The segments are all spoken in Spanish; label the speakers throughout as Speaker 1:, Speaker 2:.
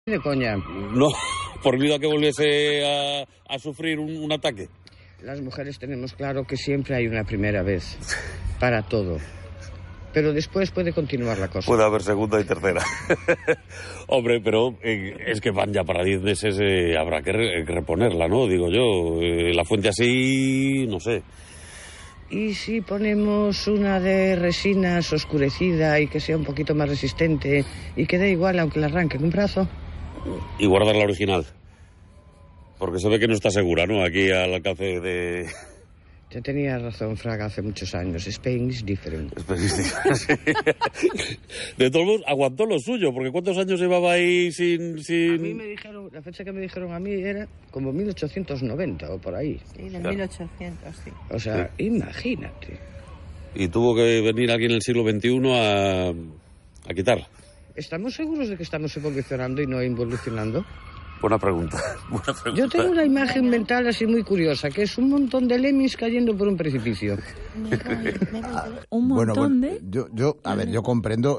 Speaker 1: De coña.
Speaker 2: No, por miedo a que volviese a sufrir un ataque.
Speaker 1: Las mujeres tenemos claro que siempre hay una primera vez para todo. Pero después puede continuar la cosa.
Speaker 2: Puede haber segunda y tercera. Hombre, pero es que van ya para 10 meses, habrá que reponerla, ¿no? Digo yo, la fuente así, no sé.
Speaker 1: ¿Y si ponemos una de resinas oscurecida y que sea un poquito más resistente y que dé igual aunque le arranquen un brazo?
Speaker 2: Y guardar la original. Porque se ve que no está segura, ¿no? Aquí al alcance de...
Speaker 1: Ya tenía razón, Fraga, hace muchos años. Spain is different.
Speaker 2: Spain is different, sí. De todos modos, aguantó lo suyo, porque ¿cuántos años llevaba ahí sin...?
Speaker 1: A mí me dijeron, la fecha que me dijeron a mí era como 1890 o por ahí.
Speaker 3: Sí, de 1800, sí.
Speaker 1: O sea, sí. Imagínate.
Speaker 2: Y tuvo que venir alguien en el siglo XXI a quitarla.
Speaker 1: ¿Estamos seguros de que estamos evolucionando y no involucionando?
Speaker 2: Buena pregunta.
Speaker 1: Yo tengo una imagen mental así muy curiosa, que es un montón de lemmings cayendo por un precipicio.
Speaker 3: Un montón de...
Speaker 4: Yo comprendo,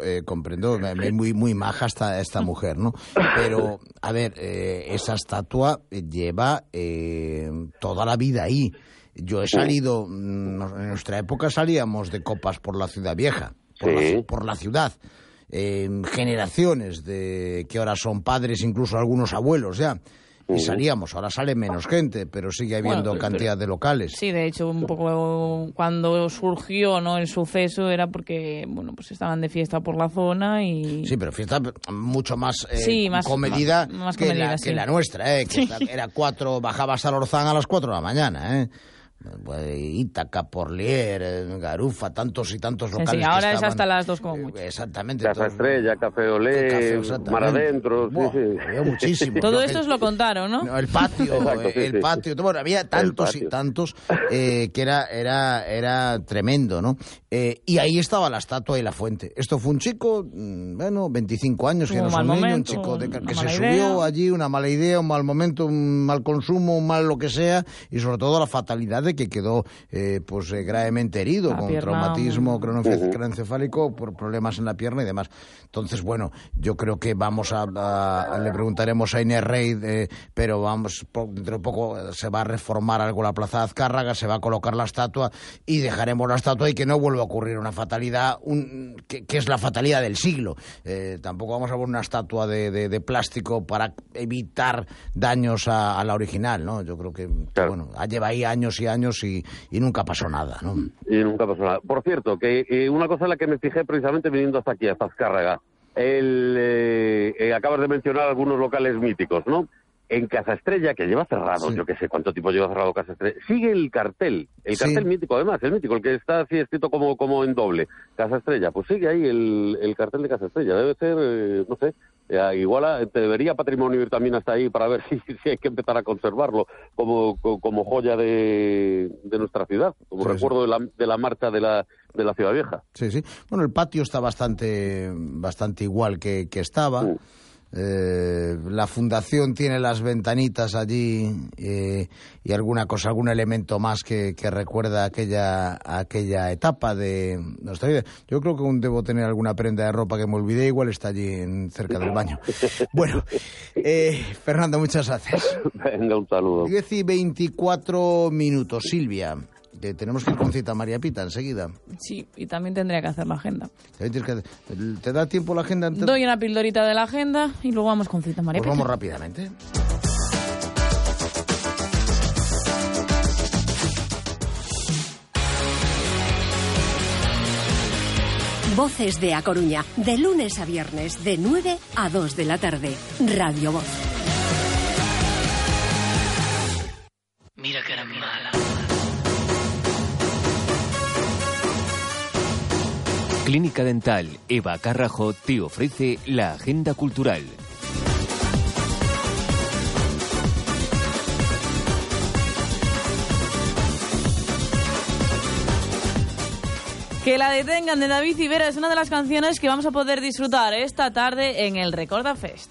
Speaker 4: muy maja esta mujer, ¿no? Pero, a ver, esa estatua lleva toda la vida ahí. Yo he salido, en nuestra época salíamos de copas por la Ciudad Vieja, por la ciudad. Generaciones de que ahora son padres, incluso algunos abuelos ya, y salíamos. Ahora sale menos gente, pero sigue habiendo cantidad de locales.
Speaker 3: Sí, de hecho, un poco cuando surgió, ¿no?, el suceso era porque, bueno, pues estaban de fiesta por la zona y...
Speaker 4: Sí, pero fiesta mucho más,
Speaker 3: más
Speaker 4: comedida,
Speaker 3: más
Speaker 4: que,
Speaker 3: comedida,
Speaker 4: que la nuestra, que era 4, bajabas al Orzán a las 4 de la mañana, Ítaca, Porlier, Garufa, tantos y tantos locales.
Speaker 3: Sí, ahora
Speaker 4: que estaban,
Speaker 3: es hasta las 2 como mucho.
Speaker 4: Exactamente.
Speaker 5: Casa Estrella, Café Olé, Mar Adentro.
Speaker 4: Sí. Había muchísimo.
Speaker 3: Todo esto os lo contaron, ¿no?
Speaker 4: No, el patio, patio. Bueno, había tantos y tantos que era tremendo, ¿no? Y ahí estaba la estatua y la fuente. Esto fue un chico, 25 años, que no es un niño, un chico que se subió allí, una mala idea, un mal momento, un mal consumo, un mal lo que sea, y sobre todo la fatalidad de que quedó gravemente herido, con traumatismo craneoencefálico por problemas en la pierna y demás. Entonces, bueno, yo creo que le preguntaremos a Inés Rey, pero dentro de poco se va a reformar algo la Plaza de Azcárraga, se va a colocar la estatua y dejaremos la estatua y que no vuelva a ocurrir una fatalidad, que es la fatalidad del siglo. Tampoco vamos a poner una estatua de plástico para evitar daños a la original, ¿no? Yo creo que, bueno, lleva ahí años y años y nunca pasó nada, ¿no?
Speaker 5: Y nunca pasó nada. Por cierto, que una cosa en la que me fijé precisamente viniendo hasta aquí, hasta Azcárraga, acabas de mencionar algunos locales míticos, ¿no? En Casa Estrella, que lleva cerrado, yo qué sé cuánto tiempo lleva cerrado Casa Estrella, sigue el cartel mítico, además, el mítico, el que está así escrito como en doble, Casa Estrella, pues sigue ahí el cartel de Casa Estrella, debe ser, no sé, igual te debería Patrimonio ir también hasta ahí para ver si hay que empezar a conservarlo como joya de nuestra ciudad, como recuerdo de la marcha de la Ciudad Vieja.
Speaker 4: Sí. Bueno, el patio está bastante igual que estaba. La fundación tiene las ventanitas allí y alguna cosa, algún elemento más que recuerda aquella etapa de nuestra vida. Yo creo que aún debo tener alguna prenda de ropa que me olvidé, igual está allí cerca del baño. Bueno, Fernando, muchas gracias.
Speaker 5: Venga, un saludo.
Speaker 4: 10:24 minutos, Silvia. Tenemos que ir con cita a María Pita enseguida.
Speaker 3: Sí, y también tendría que hacer la agenda.
Speaker 4: ¿Te da tiempo la agenda?
Speaker 3: Doy una pildorita de la agenda y luego vamos con cita a María Pita.
Speaker 4: Vamos rápidamente.
Speaker 6: Voces de A Coruña, de lunes a viernes, de 9 a 2 de la tarde. Radio Voz.
Speaker 7: Mira que era mala.
Speaker 8: Clínica Dental Eva Carrajo te ofrece la agenda cultural.
Speaker 3: Que la detengan, de David Civera, es una de las canciones que vamos a poder disfrutar esta tarde en el Recorda Fest.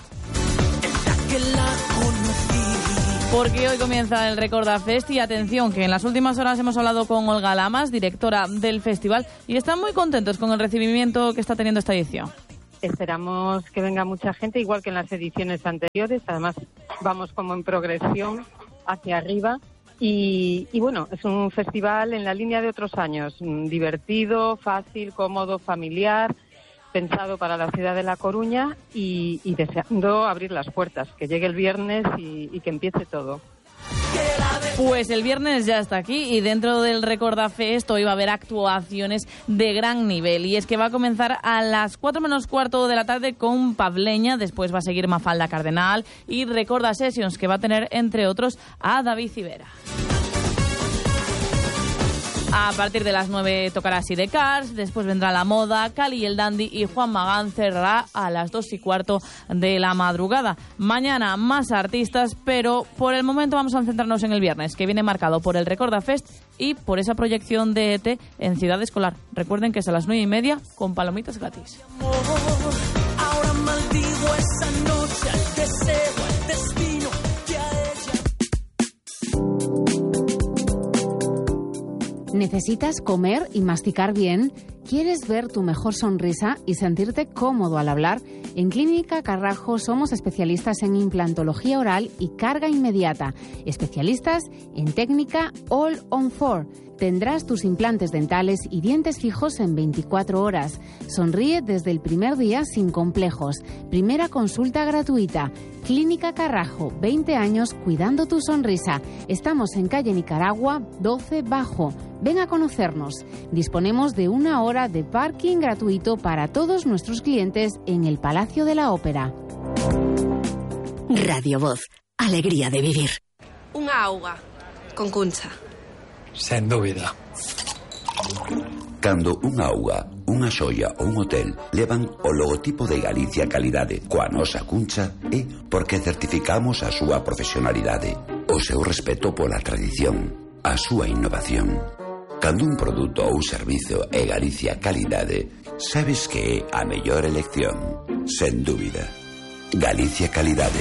Speaker 3: Porque hoy comienza el Recorda Fest y atención, que en las últimas horas hemos hablado con Olga Lamas, directora del festival, y están muy contentos con el recibimiento que está teniendo esta edición.
Speaker 9: esperamos que venga mucha gente, igual que en las ediciones anteriores. Además, vamos como en progresión hacia arriba. Y bueno, es un festival en la línea de otros años, divertido, fácil, cómodo, familiar, pensado para la ciudad de La Coruña y deseando abrir las puertas, que llegue el viernes y que empiece todo.
Speaker 3: Pues el viernes ya está aquí y dentro del Recorda Fest hoy va a haber actuaciones de gran nivel. Y es que va a comenzar a las 4 menos cuarto de la tarde con Pableña, después va a seguir Mafalda Cardenal y Recorda Sessions, que va a tener, entre otros, a David Civera. A partir de las 9 tocará Sidecars, después vendrá La Moda, Cali y el Dandy y Juan Magán cerrará a las 2:15 de la madrugada. Mañana más artistas, pero por el momento vamos a centrarnos en el viernes, que viene marcado por el Recorda Fest y por esa proyección de ET en Ciudad Escolar. Recuerden que es a las 9:30 con palomitas gratis.
Speaker 10: Ahora maldigo esa noche, al deseo, al destino que a ella.
Speaker 11: ¿Necesitas comer y masticar bien? ¿Quieres ver tu mejor sonrisa y sentirte cómodo al hablar? En Clínica Carrajo somos especialistas en implantología oral y carga inmediata. Especialistas en técnica All on 4. Tendrás tus implantes dentales y dientes fijos en 24 horas. Sonríe desde el primer día sin complejos. Primera consulta gratuita. Clínica Carrajo, 20 años cuidando tu sonrisa. Estamos en calle Nicaragua, 12 Bajo. Ven a conocernos. Disponemos de 1 hora de parking gratuito para todos nuestros clientes en el Palacio de la Ópera.
Speaker 6: Radio Voz, alegría de vivir.
Speaker 12: Unha auga con cuncha.
Speaker 13: Sen dúbida.
Speaker 14: Cando unha auga, unha xoia ou un hotel levan o logotipo de Galicia Calidade coa nosa cuncha é porque certificamos a súa profesionalidade, o seu respeto pola tradición, a súa innovación. Cando un produto ou servizo é Galicia Calidade, sabes que é a mellor elección, sen dúbida. Galicia Calidade.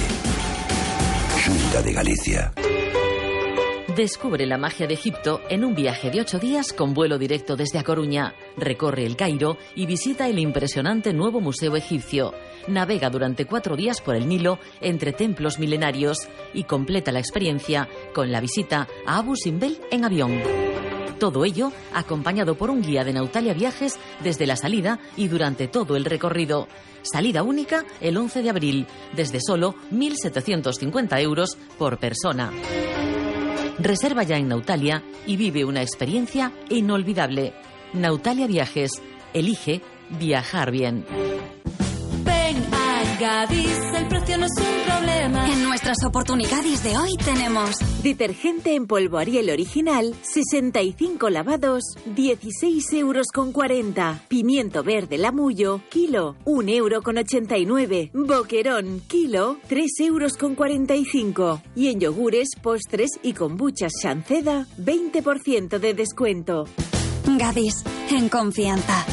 Speaker 14: Xunta de Galicia.
Speaker 15: Descubre la magia de Egipto en un viaje de 8 días con vuelo directo desde A Coruña. Recorre el Cairo y visita el impresionante nuevo museo egipcio. Navega durante 4 días por el Nilo entre templos milenarios y completa la experiencia con la visita a Abu Simbel en avión. Todo ello acompañado por un guía de Nautalia Viajes desde la salida y durante todo el recorrido. Salida única el 11 de abril, desde solo 1.750 euros por persona. Reserva ya en Nautalia y vive una experiencia inolvidable. Nautalia Viajes. Elige viajar bien.
Speaker 10: Ven a Gadis, el precio no es un problema.
Speaker 16: En nuestras oportunidades de hoy tenemos
Speaker 17: detergente en polvo Ariel original, 65 lavados, 16,40 euros. Pimiento verde Lamullo, kilo, 1,89 €. Boquerón, kilo, 3,45 euros. Y en yogures, postres y kombuchas Shanceda, 20% de descuento.
Speaker 16: Gadis, en confianza.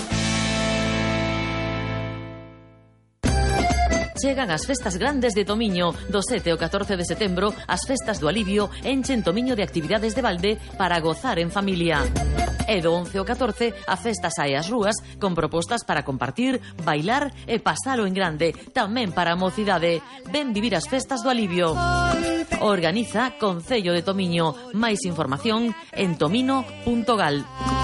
Speaker 15: Chegan as festas grandes de Tomiño. Do 7 ao 14 de setembro, as festas do alivio enchen Tomiño de actividades de balde para gozar en familia. E do 11 ao 14, a festa sae ás rúas con propostas para compartir, bailar e pasalo en grande, tamén para a mocidade. Ven vivir as festas do alivio. Organiza Concello de Tomiño. Máis información en tomino.gal.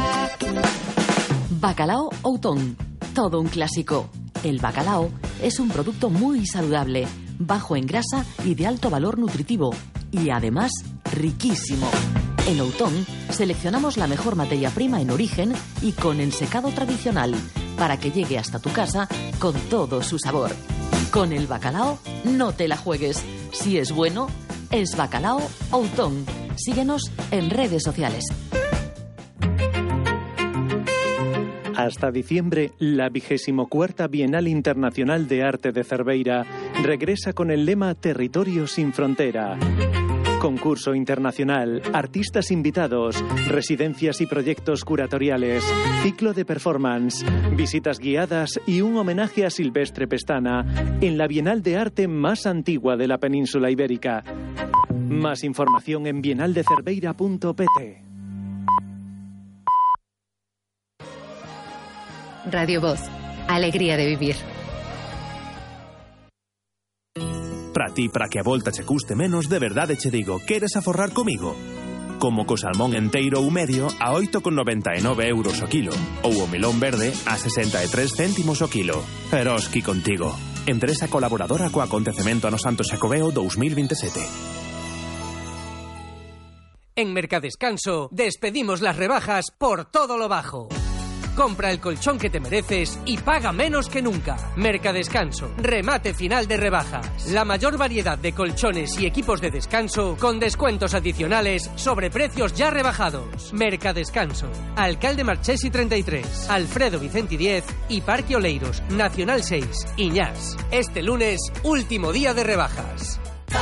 Speaker 15: Bacalao Outón. Todo un clásico. El bacalao es un producto muy saludable, bajo en grasa y de alto valor nutritivo, y además riquísimo. En Outón seleccionamos la mejor materia prima en origen y con ensecado tradicional, para que llegue hasta tu casa con todo su sabor. Con el bacalao no te la juegues. Si es bueno, es Bacalao Outón. Síguenos en redes sociales.
Speaker 18: Hasta diciembre, la 24ª Bienal Internacional de Arte de Cerveira regresa con el lema Territorio sin Frontera. Concurso internacional, artistas invitados, residencias y proyectos curatoriales, ciclo de performance, visitas guiadas y un homenaje a Silvestre Pestana en la Bienal de Arte más antigua de la península ibérica. Más información en bienaldecerveira.pt.
Speaker 6: Radio Voz, alegría de vivir.
Speaker 19: ti para que a volta che custe menos, de verdade che digo, queres aforrar comigo? Como co salmón enteiro ou medio a 8,99 euros o kilo, ou o melón verde a 63 céntimos o kilo. Eroski contigo. Empresa colaboradora co acontecemento Ano Santo Xacobeo 2027.
Speaker 20: En Mercadescanso despedimos las rebajas por todo lo bajo. Compra el colchón que te mereces y paga menos que nunca. Mercadescanso, remate final de rebajas. La mayor variedad de colchones y equipos de descanso con descuentos adicionales sobre precios ya rebajados. Mercadescanso, Alcalde Marchesi 33, Alfredo Vicenti 10 y Parque Oleiros, Nacional 6, Iñás. Este lunes, último día de rebajas.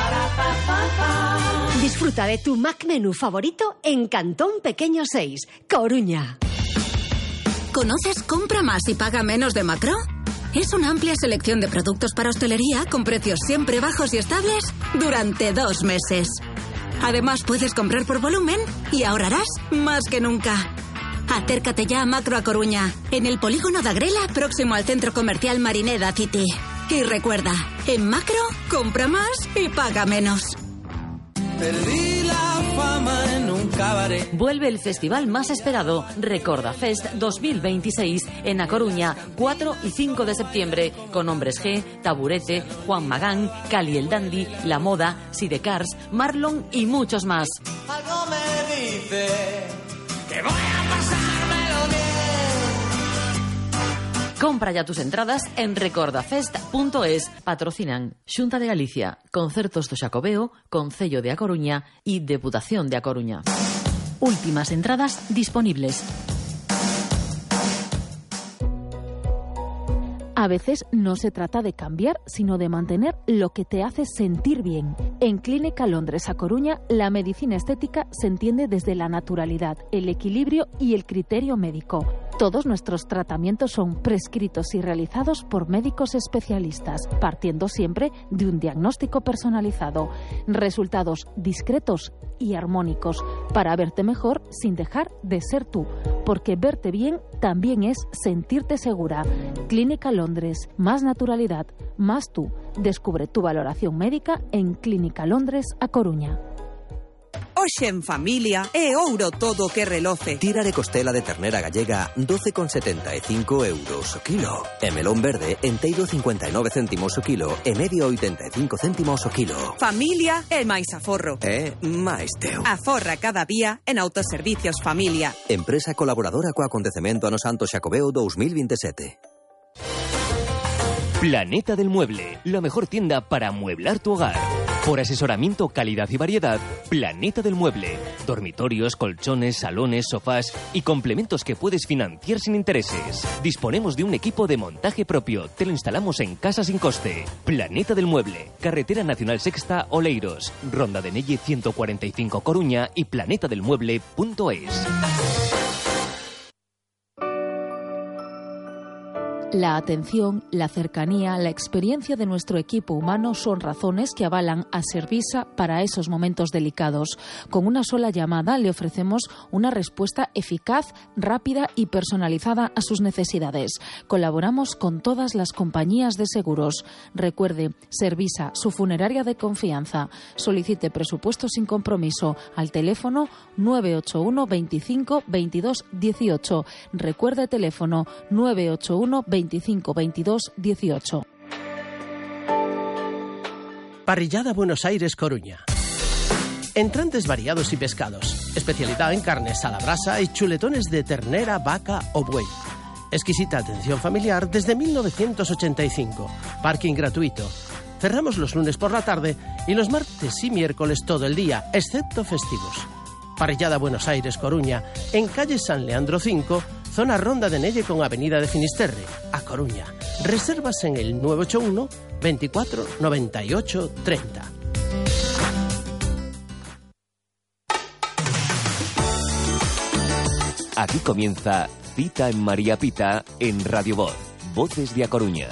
Speaker 6: Disfruta de tu Mac Menú favorito en Cantón Pequeño 6, Coruña.
Speaker 21: ¿Conoces Compra Más y Paga Menos de Macro? Es una amplia selección de productos para hostelería con precios siempre bajos y estables durante 2 meses. Además, puedes comprar por volumen y ahorrarás más que nunca. Acércate ya a Macro a Coruña, en el polígono de Agrela, próximo al centro comercial Marineda City. Y recuerda, en Macro, compra más y paga menos.
Speaker 10: Perdí la fama en un cabaret.
Speaker 15: Vuelve el festival más esperado, Recorda Fest 2026, en A Coruña, 4 y 5 de septiembre, con Hombres G, Taburete, Juan Magán, Cali el Dandy, La Moda, Sidecars, Marlon y muchos más.
Speaker 10: Algo me dice que voy a pasármelo bien.
Speaker 15: Compra ya tus entradas en recordafest.es. Patrocinan Xunta de Galicia, Concertos do Xacobeo, Concello de A Coruña y Deputación de A Coruña. Últimas entradas disponibles.
Speaker 22: A veces no se trata de cambiar, sino de mantener lo que te hace sentir bien. En Clínica Londres A Coruña, la medicina estética se entiende desde la naturalidad, el equilibrio y el criterio médico. Todos nuestros tratamientos son prescritos y realizados por médicos especialistas, partiendo siempre de un diagnóstico personalizado. Resultados discretos y armónicos para verte mejor sin dejar de ser tú, porque verte bien también es sentirte segura. Clínica Londres, más naturalidad, más tú. Descubre tu valoración médica en Clínica Londres A Coruña.
Speaker 23: Hoxe en familia é ouro todo que reloce.
Speaker 24: Tira de costela de ternera gallega 12,75 euros o kilo. E melón verde enteiro 59 céntimos o kilo e medio 85 céntimos o kilo.
Speaker 23: Familia é máis aforro.
Speaker 24: É máis teu.
Speaker 23: Aforra cada día en Autoservicios Familia.
Speaker 24: Empresa colaboradora co acontecemento Ano Santo Xacobeo 2027.
Speaker 8: Planeta del Mueble, la mejor tienda para amueblar tu hogar. Por asesoramiento, calidad y variedad, Planeta del Mueble. Dormitorios, colchones, salones, sofás y complementos que puedes financiar sin intereses. Disponemos de un equipo de montaje propio. Te lo instalamos en casa sin coste. Planeta del Mueble. Carretera Nacional Sexta, Oleiros. Ronda de Nelle 145 Coruña y planetadelmueble.es.
Speaker 22: La atención, la cercanía, la experiencia de nuestro equipo humano son razones que avalan a Servisa para esos momentos delicados. Con una sola llamada le ofrecemos una respuesta eficaz, rápida y personalizada a sus necesidades. Colaboramos con todas las compañías de seguros. Recuerde, Servisa, su funeraria de confianza. Solicite presupuesto sin compromiso al teléfono 981 25 22 18. Recuerde teléfono 981 25 22 18.
Speaker 25: Parrillada Buenos Aires Coruña. Entrantes variados y pescados. Especialidad en carnes a la brasa y chuletones de ternera, vaca o buey. Exquisita atención familiar desde 1985. Parking gratuito. Cerramos los lunes por la tarde y los martes y miércoles todo el día, excepto festivos. Parrillada Buenos Aires Coruña, en calle San Leandro 5, zona Ronda de Nelle con avenida de Finisterre, A Coruña. Reservas en el 981 24 98 30.
Speaker 8: Aquí comienza Cita en María Pita en Radio Voz, Voces de A Coruña.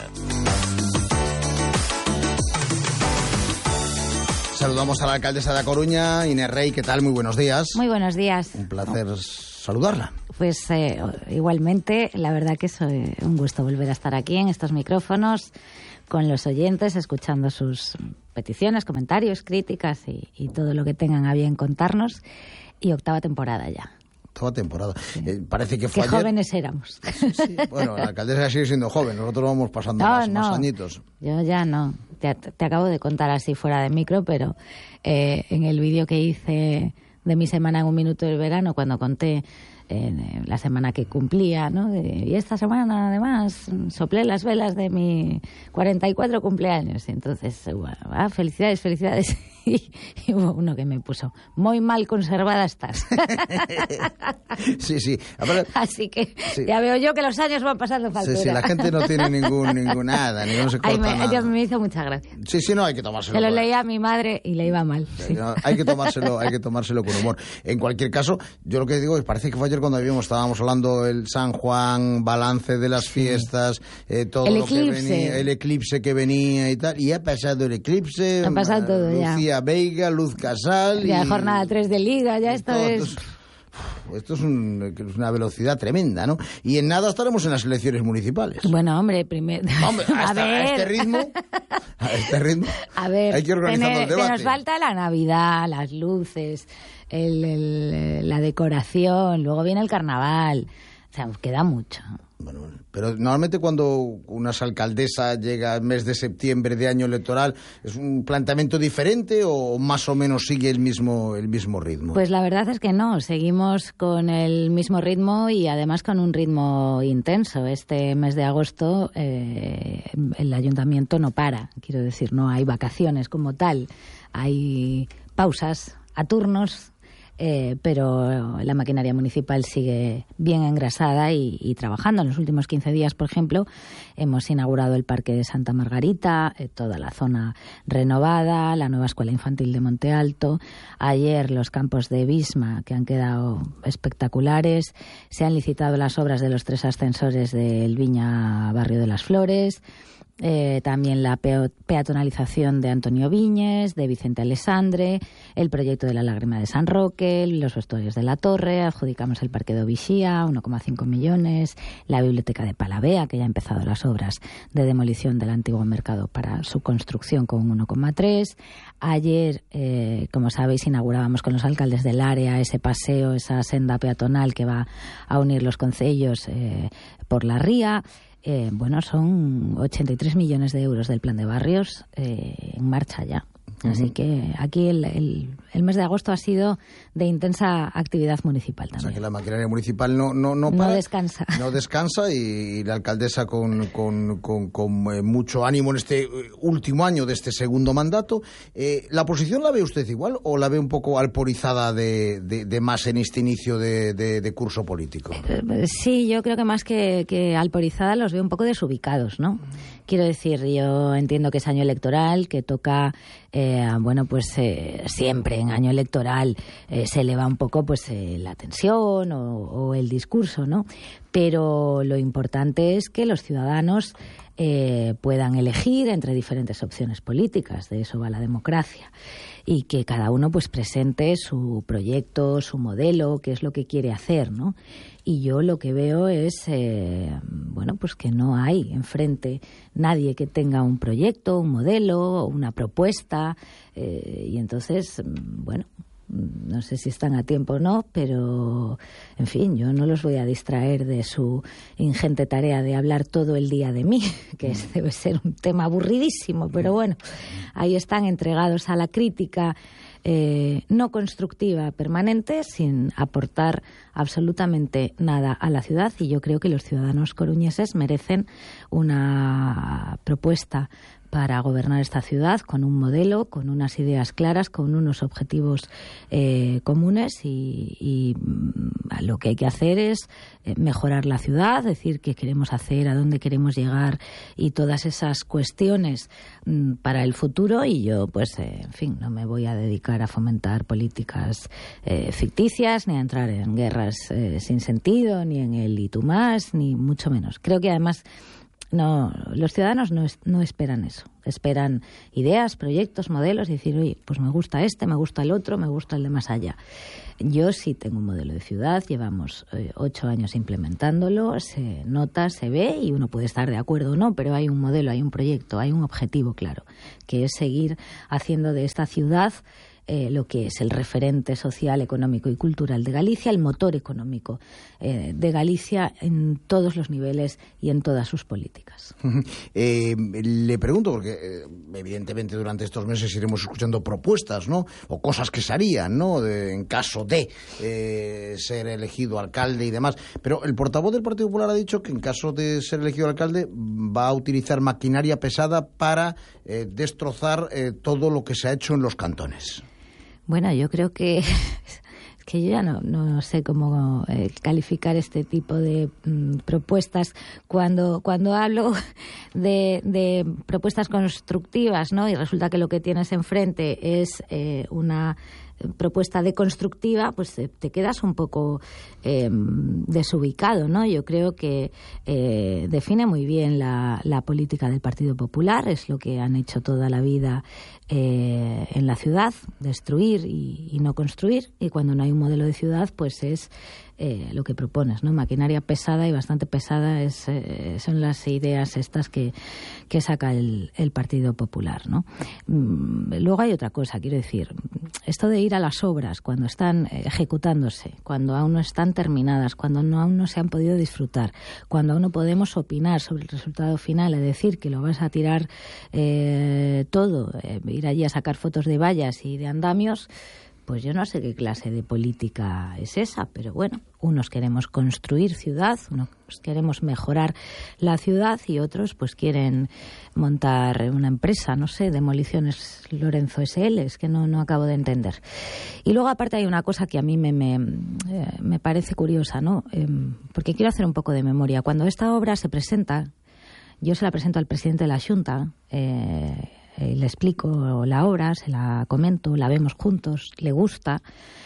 Speaker 4: Saludamos a la alcaldesa de A Coruña, Inés Rey. ¿Qué tal? Muy buenos días.
Speaker 26: Muy buenos días.
Speaker 4: Un placer saludarla.
Speaker 26: Pues igualmente, la verdad que es un gusto volver a estar aquí en estos micrófonos
Speaker 1: con los oyentes, escuchando sus peticiones, comentarios, críticas y todo lo que tengan a bien contarnos. Y 8ª temporada ya.
Speaker 4: 8ª temporada. Parece que
Speaker 1: fue
Speaker 4: ayer.
Speaker 1: Jóvenes éramos.
Speaker 4: Sí. Bueno, la alcaldesa sigue siendo joven, nosotros vamos pasando más añitos.
Speaker 1: Yo ya no. Te acabo de contar así fuera de micro, pero en el vídeo que hice de mi semana en un minuto del verano, cuando conté la semana que cumplía, ¿no? Y esta semana, además, soplé las velas de mi 44 cumpleaños. Entonces, felicidades. Y hubo uno que me puso, muy mal conservada estás.
Speaker 4: Sí.
Speaker 1: Así que ya veo yo que los años van pasando factura.
Speaker 4: Sí, la gente no tiene nada, ni no se corta nada.
Speaker 1: Me hizo mucha gracia.
Speaker 4: Sí, no, hay que tomárselo.
Speaker 1: Se lo leía a mi madre y le iba mal. Sí.
Speaker 4: No, hay que tomárselo con humor. En cualquier caso, yo lo que digo es, parece que fue ayer cuando estábamos hablando el San Juan, balance de las fiestas, todo
Speaker 1: el
Speaker 4: lo que venía, el eclipse que venía y tal, y ha pasado el eclipse,
Speaker 1: ha pasado todo
Speaker 4: Lucía
Speaker 1: ya.
Speaker 4: Veiga, Luz Casal.
Speaker 1: Ya jornada 3 de Liga, ya esto es...
Speaker 4: Esto es una velocidad tremenda, ¿no? Y en nada estaremos en las elecciones municipales.
Speaker 1: Bueno, hombre, primero...
Speaker 4: A este ritmo,
Speaker 1: a ver,
Speaker 4: hay que organizar los debates.
Speaker 1: Se nos falta la Navidad, las luces, la decoración, luego viene el carnaval. O sea, queda mucho.
Speaker 4: Bueno, pero normalmente cuando una alcaldesa llega al mes de septiembre de año electoral, ¿es un planteamiento diferente o más o menos sigue el mismo ritmo?
Speaker 1: Pues la verdad es que no, seguimos con el mismo ritmo y además con un ritmo intenso. Este mes de agosto el ayuntamiento no para, quiero decir, no hay vacaciones como tal, hay pausas a turnos. Pero la maquinaria municipal sigue bien engrasada y trabajando. En los últimos 15 días, por ejemplo, hemos inaugurado el Parque de Santa Margarita, toda la zona renovada, la nueva Escuela Infantil de Monte Alto. Ayer los campos de Visma, que han quedado espectaculares. Se han licitado las obras de los 3 ascensores del Viña Barrio de las Flores. También la peatonalización de Antonio Viñes, de Vicente Alessandre, el proyecto de la Lágrima de San Roque, los vestuarios de la Torre, adjudicamos el Parque de Ovixía, 1,5 millones, la Biblioteca de Palavea, que ya ha empezado las obras de demolición del antiguo mercado para su construcción con 1,3. Ayer, como sabéis, inaugurábamos con los alcaldes del área ese paseo, esa senda peatonal que va a unir los concellos por la ría. Son 83 millones de euros del plan de barrios en marcha ya. Así que aquí el mes de agosto ha sido de intensa actividad municipal también.
Speaker 4: O sea que la maquinaria municipal no para,
Speaker 1: descansa.
Speaker 4: No descansa y la alcaldesa con mucho ánimo en este último año de este segundo mandato. ¿La oposición la ve usted igual o la ve un poco alporizada de más en este inicio de curso político?
Speaker 1: Sí, yo creo que más que alporizada los veo un poco desubicados, ¿no? Quiero decir, yo entiendo que es año electoral, que toca... siempre en año electoral se eleva un poco la tensión o el discurso, ¿no? Pero lo importante es que los ciudadanos puedan elegir entre diferentes opciones políticas, de eso va la democracia, y que cada uno presente su proyecto, su modelo, qué es lo que quiere hacer, ¿no? Y yo lo que veo es que no hay enfrente nadie que tenga un proyecto, un modelo, una propuesta, y entonces, no sé si están a tiempo o no, pero, en fin, yo no los voy a distraer de su ingente tarea de hablar todo el día de mí, que debe ser un tema aburridísimo, pero bueno, ahí están entregados a la crítica no constructiva, permanente, sin aportar absolutamente nada a la ciudad, y yo creo que los ciudadanos coruñeses merecen una propuesta para gobernar esta ciudad con un modelo, con unas ideas claras, con unos objetivos comunes y lo que hay que hacer es mejorar la ciudad, decir qué queremos hacer, a dónde queremos llegar y todas esas cuestiones para el futuro, y yo no me voy a dedicar a fomentar políticas ficticias ni a entrar en guerras sin sentido, ni en el y tú más, ni mucho menos. Creo que además No, los ciudadanos no esperan eso. Esperan ideas, proyectos, modelos y decir, oye, pues me gusta este, me gusta el otro, me gusta el de más allá. Yo sí tengo un modelo de ciudad, llevamos 8 años implementándolo, se nota, se ve y uno puede estar de acuerdo o no, pero hay un modelo, hay un proyecto, hay un objetivo claro, que es seguir haciendo de esta ciudad lo que es el referente social, económico y cultural de Galicia, el motor económico de Galicia en todos los niveles y en todas sus políticas.
Speaker 4: Le pregunto, porque evidentemente durante estos meses iremos escuchando propuestas, ¿no? O cosas que se harían, ¿no? En caso de ser elegido alcalde y demás. Pero el portavoz del Partido Popular ha dicho que en caso de ser elegido alcalde va a utilizar maquinaria pesada para destrozar todo lo que se ha hecho en los cantones.
Speaker 1: Bueno, yo creo que yo ya no sé cómo calificar este tipo de propuestas cuando hablo de propuestas constructivas, ¿no? Y resulta que lo que tienes enfrente es una propuesta deconstructiva, pues te quedas un poco desubicado, ¿no? Yo creo que define muy bien la política del Partido Popular, es lo que han hecho toda la vida en la ciudad, destruir y no construir, y cuando no hay un modelo de ciudad, pues es lo que propones, ¿no? Maquinaria pesada y bastante pesada son las ideas estas que saca el Partido Popular, ¿no? Luego hay otra cosa, quiero decir, esto de ir a las obras cuando están ejecutándose, cuando aún no están terminadas, cuando aún no se han podido disfrutar, cuando aún no podemos opinar sobre el resultado final, es decir, que lo vas a tirar todo, ir allí a sacar fotos de vallas y de andamios, pues yo no sé qué clase de política es esa, pero bueno, unos queremos construir ciudad, unos queremos mejorar la ciudad y otros pues quieren montar una empresa, no sé, Demoliciones Lorenzo SL, es que no acabo de entender. Y luego aparte hay una cosa que a mí me parece curiosa, ¿no? Porque quiero hacer un poco de memoria. Cuando esta obra se presenta, yo se la presento al presidente de la Xunta, le explico la obra, se la comento, la vemos juntos, le gusta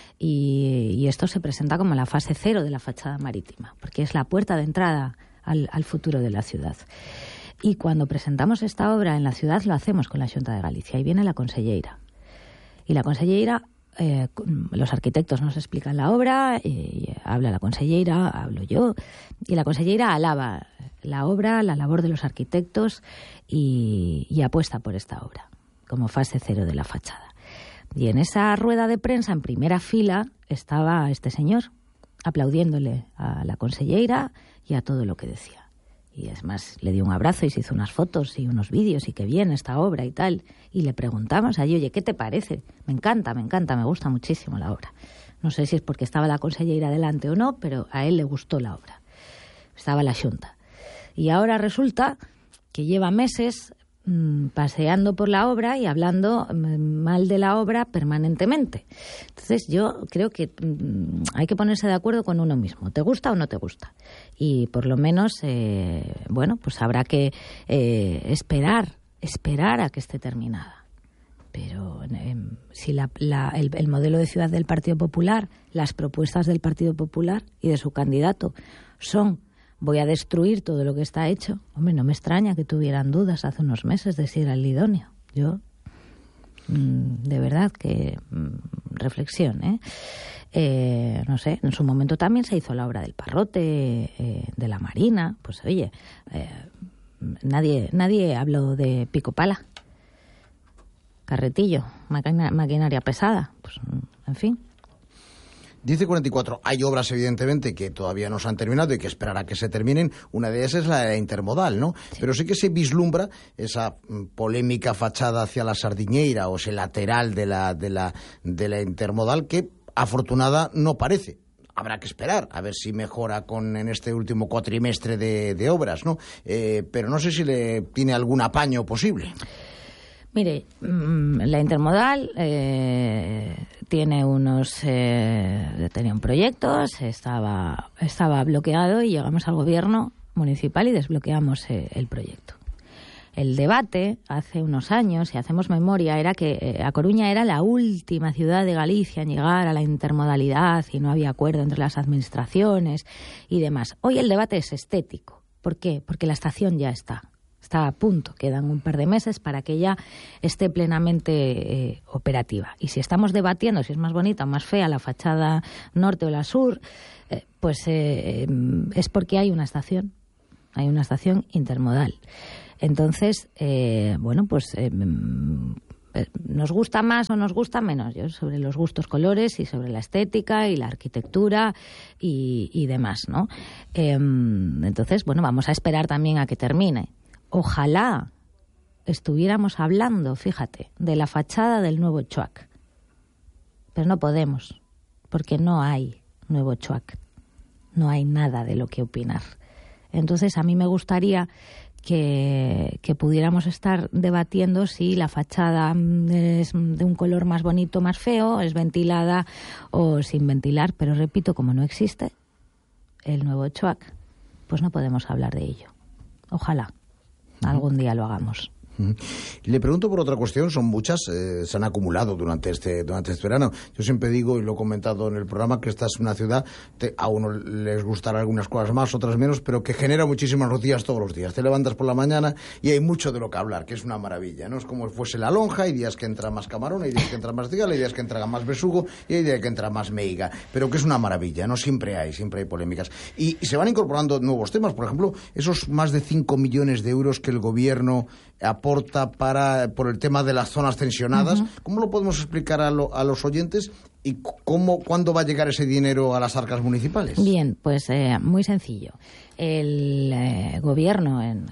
Speaker 1: y esto se presenta como la fase 0 de la fachada marítima, porque es la puerta de entrada al futuro de la ciudad. Y cuando presentamos esta obra en la ciudad lo hacemos con la Xunta de Galicia y viene la conselleira. Y la conselleira, los arquitectos nos explican la obra, habla la conselleira, hablo yo, y la conselleira alaba la obra, la labor de los arquitectos y apuesta por esta obra como fase 0 de la fachada. Y en esa rueda de prensa, en primera fila, estaba este señor aplaudiéndole a la conselleira y a todo lo que decía. Y es más, le dio un abrazo y se hizo unas fotos y unos vídeos y qué bien esta obra y tal. Y le preguntamos allí, oye, ¿qué te parece? Me encanta, me gusta muchísimo la obra. No sé si es porque estaba la conselleira delante o no, pero a él le gustó la obra. Estaba la Xunta. Y ahora resulta que lleva meses paseando por la obra y hablando mal de la obra permanentemente. Entonces yo creo que hay que ponerse de acuerdo con uno mismo. ¿Te gusta o no te gusta? Y por lo menos, bueno, pues habrá que esperar a que esté terminada. Pero si el modelo de ciudad del Partido Popular, las propuestas del Partido Popular y de su candidato son: voy a destruir todo lo que está hecho. Hombre, no me extraña que tuvieran dudas hace unos meses de si era el idóneo. Yo, de verdad que reflexión, no sé, en su momento también se hizo la obra del Parrote, de la Marina. Pues oye, nadie habló de pico pala, carretillo, maquinaria pesada. Pues, en fin.
Speaker 4: Dice 44, hay obras evidentemente que todavía no se han terminado y que esperar a que se terminen. Una de ellas es la intermodal, ¿no? Sí. Pero sí que se vislumbra esa polémica fachada hacia la Sardiñeira o ese lateral de la intermodal que afortunada no parece. Habrá que esperar a ver si mejora en este último cuatrimestre de obras, ¿no? Pero no sé si le tiene algún apaño posible.
Speaker 1: Mire, la intermodal tenía un proyecto, estaba bloqueado y llegamos al gobierno municipal y desbloqueamos el proyecto. El debate hace unos años, si hacemos memoria, era que A Coruña era la última ciudad de Galicia en llegar a la intermodalidad y no había acuerdo entre las administraciones y demás. Hoy el debate es estético. ¿Por qué? Porque la estación ya está a punto, quedan un par de meses para que ya esté plenamente operativa. Y si estamos debatiendo si es más bonita o más fea la fachada norte o la sur, pues es porque hay una estación intermodal. Entonces, nos gusta más o nos gusta menos, yo sobre los gustos colores y sobre la estética y la arquitectura y demás, ¿no? Entonces, vamos a esperar también a que termine. Ojalá estuviéramos hablando, fíjate, de la fachada del nuevo CHUAC. Pero no podemos, porque no hay nuevo CHUAC. No hay nada de lo que opinar. Entonces, a mí me gustaría que pudiéramos estar debatiendo si la fachada es de un color más bonito, más feo, es ventilada o sin ventilar. Pero repito, como no existe el nuevo CHUAC, pues no podemos hablar de ello. Ojalá algún día lo hagamos.
Speaker 4: Le pregunto por otra cuestión, son muchas, se han acumulado durante este verano. Yo siempre digo, y lo he comentado en el programa, que esta es una ciudad, a uno les gustarán algunas cosas más, otras menos, pero que genera muchísimas noticias todos los días. Te levantas por la mañana y hay mucho de lo que hablar, que es una maravilla, ¿no? Es como si fuese la lonja, hay días que entra más camarón, hay días que entra más cigala, hay días que entra más besugo y hay días que entra más meiga, pero que es una maravilla, ¿no? Siempre hay polémicas. Y se van incorporando nuevos temas, por ejemplo, esos más de 5 millones de euros que el gobierno aporta por el tema de las zonas tensionadas. ¿Cómo lo podemos explicar a los oyentes y cuándo va a llegar ese dinero a las arcas municipales?
Speaker 1: Bien, pues muy sencillo. El gobierno en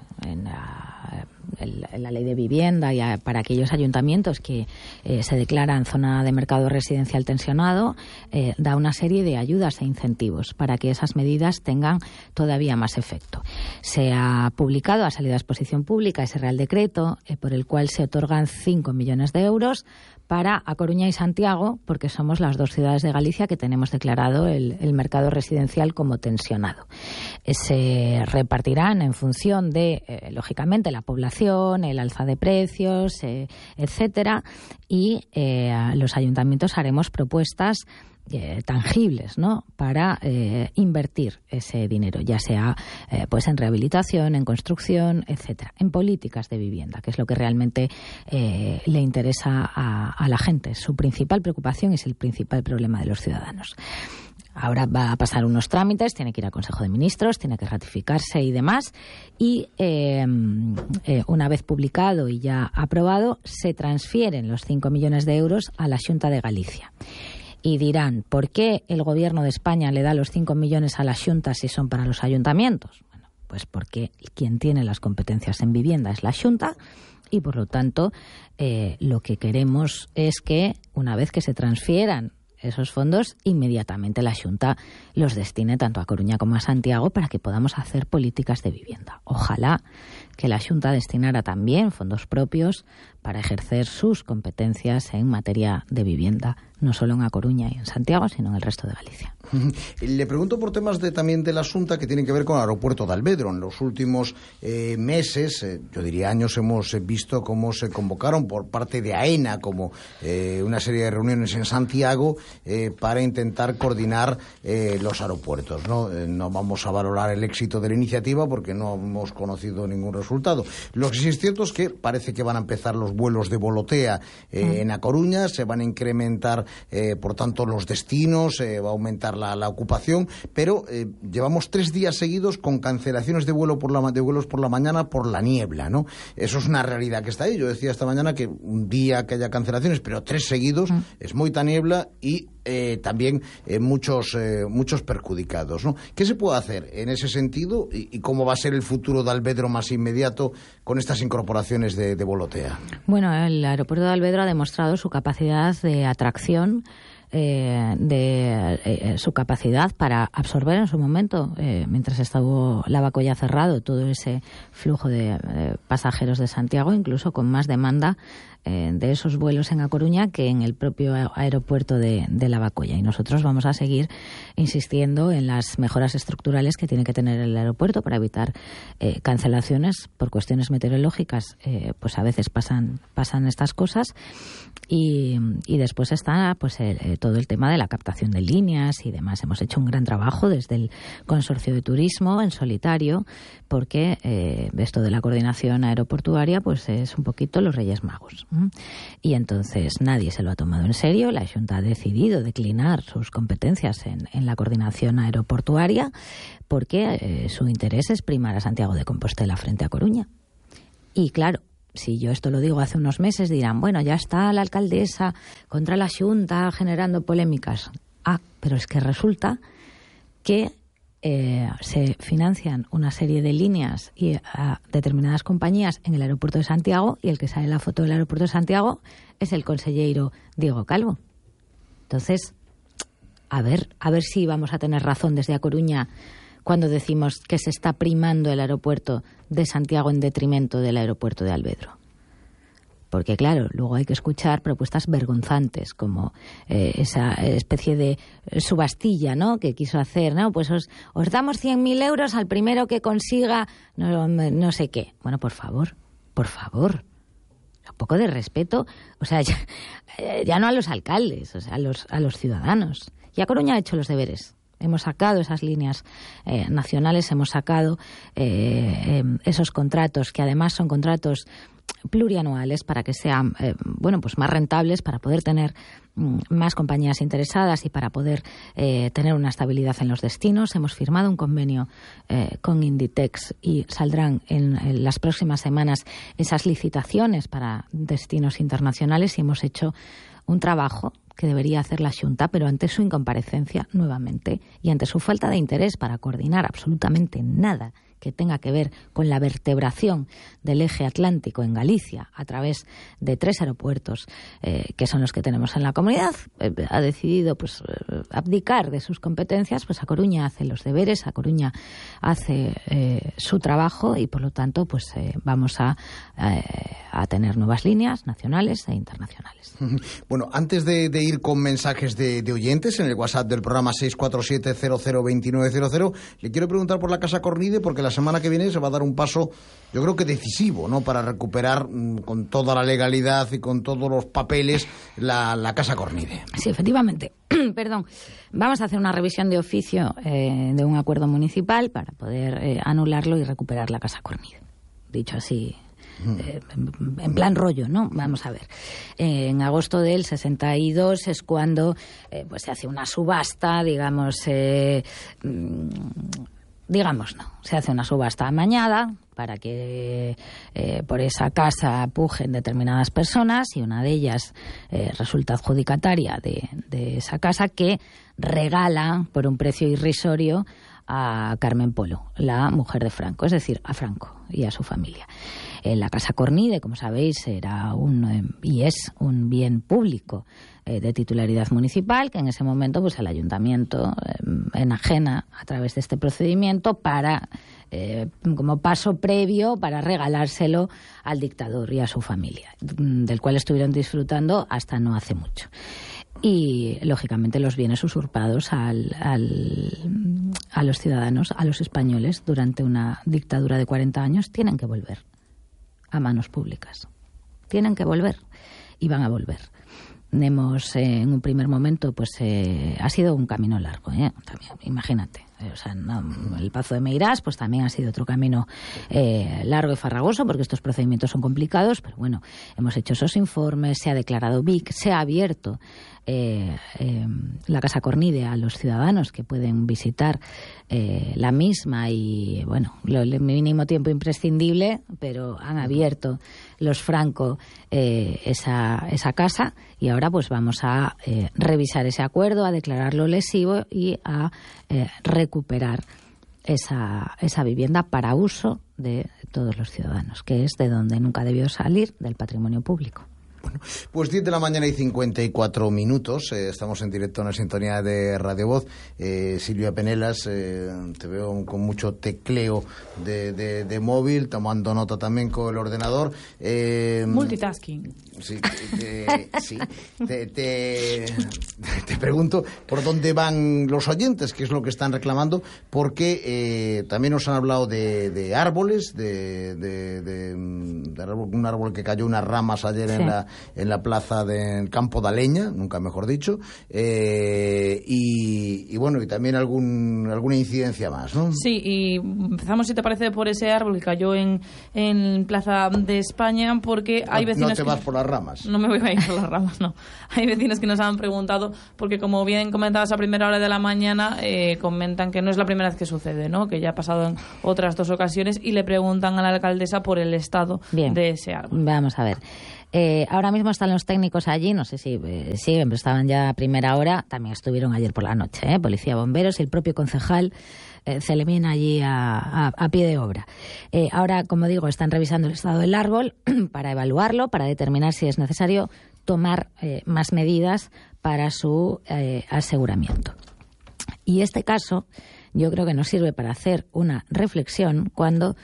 Speaker 1: la ley de vivienda y para aquellos ayuntamientos que se declaran zona de mercado residencial tensionado, da una serie de ayudas e incentivos para que esas medidas tengan todavía más efecto. Se ha publicado, ha salido a exposición pública ese Real Decreto por el cual se otorgan 5 millones de euros para A Coruña y Santiago, porque somos las dos ciudades de Galicia que tenemos declarado el mercado residencial como tensionado. Se repartirán en función de, lógicamente, la población, el alza de precios, etcétera, y los ayuntamientos haremos propuestas tangibles, ¿no?, para invertir ese dinero, ya sea pues en rehabilitación, en construcción, etcétera, en políticas de vivienda, que es lo que realmente le interesa a la gente. Su principal preocupación es el principal problema de los ciudadanos. Ahora va a pasar unos trámites, tiene que ir al Consejo de Ministros, tiene que ratificarse y demás, y una vez publicado y ya aprobado, se transfieren los 5 millones de euros a la Xunta de Galicia. Y dirán, ¿por qué el Gobierno de España le da los 5 millones a la Xunta si son para los ayuntamientos? Bueno, pues porque quien tiene las competencias en vivienda es la Xunta y, por lo tanto, lo que queremos es que, una vez que se transfieran esos fondos, inmediatamente la Xunta los destine tanto a Coruña como a Santiago para que podamos hacer políticas de vivienda. Ojalá que la Xunta destinara también fondos propios para ejercer sus competencias en materia de vivienda, no solo en A Coruña y en Santiago, sino en el resto de Galicia.
Speaker 4: Le pregunto por temas también de la Xunta que tienen que ver con el aeropuerto de Alvedro. En los últimos meses, yo diría años, hemos visto cómo se convocaron por parte de AENA como una serie de reuniones en Santiago para intentar coordinar los aeropuertos, ¿no? No vamos a valorar el éxito de la iniciativa porque no hemos conocido ningún resultado. Lo que sí es cierto es que parece que van a empezar los vuelos de Volotea en A Coruña, se van a incrementar por tanto los destinos, va a aumentar la ocupación, pero llevamos 3 días seguidos con cancelaciones de vuelos por la mañana por la niebla, ¿no? Eso es una realidad que está ahí. Yo decía esta mañana que un día que haya cancelaciones, pero 3 seguidos es moita niebla y también muchos perjudicados, ¿no? ¿Qué se puede hacer en ese sentido y cómo va a ser el futuro de Alvedro más inmediato con estas incorporaciones de Volotea?
Speaker 1: Bueno, el aeropuerto de Alvedro ha demostrado su capacidad de atracción, su capacidad para absorber en su momento, mientras estuvo Lavacolla cerrado, todo ese flujo de pasajeros de Santiago, incluso con más demanda de esos vuelos en A Coruña que en el propio aeropuerto de Lavacolla. Y nosotros vamos a seguir insistiendo en las mejoras estructurales que tiene que tener el aeropuerto para evitar cancelaciones por cuestiones meteorológicas. Pues a veces pasan estas cosas. Y después está pues todo el tema de la captación de líneas y demás. Hemos hecho un gran trabajo desde el Consorcio de Turismo en solitario, porque esto de la coordinación aeroportuaria pues es un poquito los Reyes Magos. Y entonces nadie se lo ha tomado en serio. La Xunta ha decidido declinar sus competencias en la coordinación aeroportuaria porque su interés es primar a Santiago de Compostela frente a Coruña. Y claro, si yo esto lo digo hace unos meses, dirán, bueno, ya está la alcaldesa contra la Xunta generando polémicas. Pero es que resulta que se financian una serie de líneas y a determinadas compañías en el aeropuerto de Santiago, y el que sale en la foto del aeropuerto de Santiago es el consellero Diego Calvo. Entonces, a ver si vamos a tener razón desde A Coruña cuando decimos que se está primando el aeropuerto de Santiago en detrimento del aeropuerto de Alvedro. Porque, claro, luego hay que escuchar propuestas vergonzantes, como esa especie de subastilla, ¿no?, que quiso hacer, ¿no? Pues os damos 100.000 euros al primero que consiga no sé qué. Bueno, por favor. Un poco de respeto, o sea, ya no a los alcaldes, o sea, a los ciudadanos. Y A Coruña ha hecho los deberes. Hemos sacado esas líneas nacionales, hemos sacado esos contratos, que además son contratos plurianuales, para que sean pues más rentables, para poder tener más compañías interesadas y para poder tener una estabilidad en los destinos. Hemos firmado un convenio con Inditex y saldrán en las próximas semanas esas licitaciones para destinos internacionales, y hemos hecho un trabajo que debería hacer la Xunta, pero ante su incomparecencia nuevamente y ante su falta de interés para coordinar absolutamente nada que tenga que ver con la vertebración del eje atlántico en Galicia a través de 3 aeropuertos que son los que tenemos en la comunidad, ha decidido pues abdicar de sus competencias. Pues A Coruña hace los deberes, A Coruña hace su trabajo, y por lo tanto pues vamos a tener nuevas líneas nacionales e internacionales.
Speaker 4: Bueno, antes de ir con mensajes de oyentes en el WhatsApp del programa 647-002900, le quiero preguntar por la Casa Cornide, porque la semana que viene se va a dar un paso, yo creo que decisivo, ¿no?, para recuperar con toda la legalidad y con todos los papeles la Casa Cornide.
Speaker 1: Sí, efectivamente. Perdón. Vamos a hacer una revisión de oficio de un acuerdo municipal para poder anularlo y recuperar la Casa Cornide. Dicho así, en plan rollo, ¿no? Vamos a ver. En agosto del 62 es cuando pues se hace una subasta, se hace una subasta amañada para que por esa casa pujen determinadas personas, y una de ellas resulta adjudicataria de esa casa, que regala por un precio irrisorio a Carmen Polo, la mujer de Franco, es decir, a Franco y a su familia. La Casa Cornide, como sabéis, era y es un bien público de titularidad municipal, que en ese momento pues el ayuntamiento enajena a través de este procedimiento para como paso previo para regalárselo al dictador y a su familia, del cual estuvieron disfrutando hasta no hace mucho. Y, lógicamente, los bienes usurpados a los ciudadanos, a los españoles, durante una dictadura de 40 años, tienen que volver a manos públicas. Tienen que volver, y van a volver. En un primer momento, pues ha sido un camino largo, también, imagínate. El Pazo de Meirás pues también ha sido otro camino largo y farragoso, porque estos procedimientos son complicados, pero bueno, hemos hecho esos informes, se ha declarado BIC, se ha abierto la Casa Cornide a los ciudadanos que pueden visitar la misma, y bueno, el mínimo tiempo imprescindible, pero han abierto los Franco esa casa, y ahora pues vamos a revisar ese acuerdo, a declararlo lesivo y a recuperar esa vivienda para uso de todos los ciudadanos, que es de donde nunca debió salir, del patrimonio público.
Speaker 4: Bueno, pues 10 de la mañana y 54 minutos. Estamos en directo en la sintonía de Radio Voz. Silvia Penelas, te veo con mucho tecleo de móvil, tomando nota también con el ordenador.
Speaker 2: Multitasking.
Speaker 4: Sí, sí. Te pregunto por dónde van los oyentes, qué es lo que están reclamando, porque también nos han hablado de árboles, de un árbol que cayó unas ramas ayer en la plaza del Campo de Aleña, nunca mejor dicho, y bueno, y también alguna incidencia más, ¿no?
Speaker 2: Sí, y empezamos, si te parece, por ese árbol que cayó en Plaza de España, porque hay vecinos...
Speaker 4: No te vas por las ramas.
Speaker 2: No me voy a ir por las ramas, no. Hay vecinos que nos han preguntado, porque como bien comentabas a primera hora de la mañana, comentan que no es la primera vez que sucede, ¿no? Que ya ha pasado en otras 2 ocasiones, y le preguntan a la alcaldesa por el estado de ese árbol.
Speaker 1: Vamos a ver. Ahora mismo están los técnicos allí, no sé si siguen, pero estaban ya a primera hora, también estuvieron ayer por la noche, policía, bomberos y el propio concejal Celemín allí a pie de obra. Ahora, como digo, están revisando el estado del árbol para evaluarlo, para determinar si es necesario tomar más medidas para su aseguramiento. Y este caso yo creo que nos sirve para hacer una reflexión cuando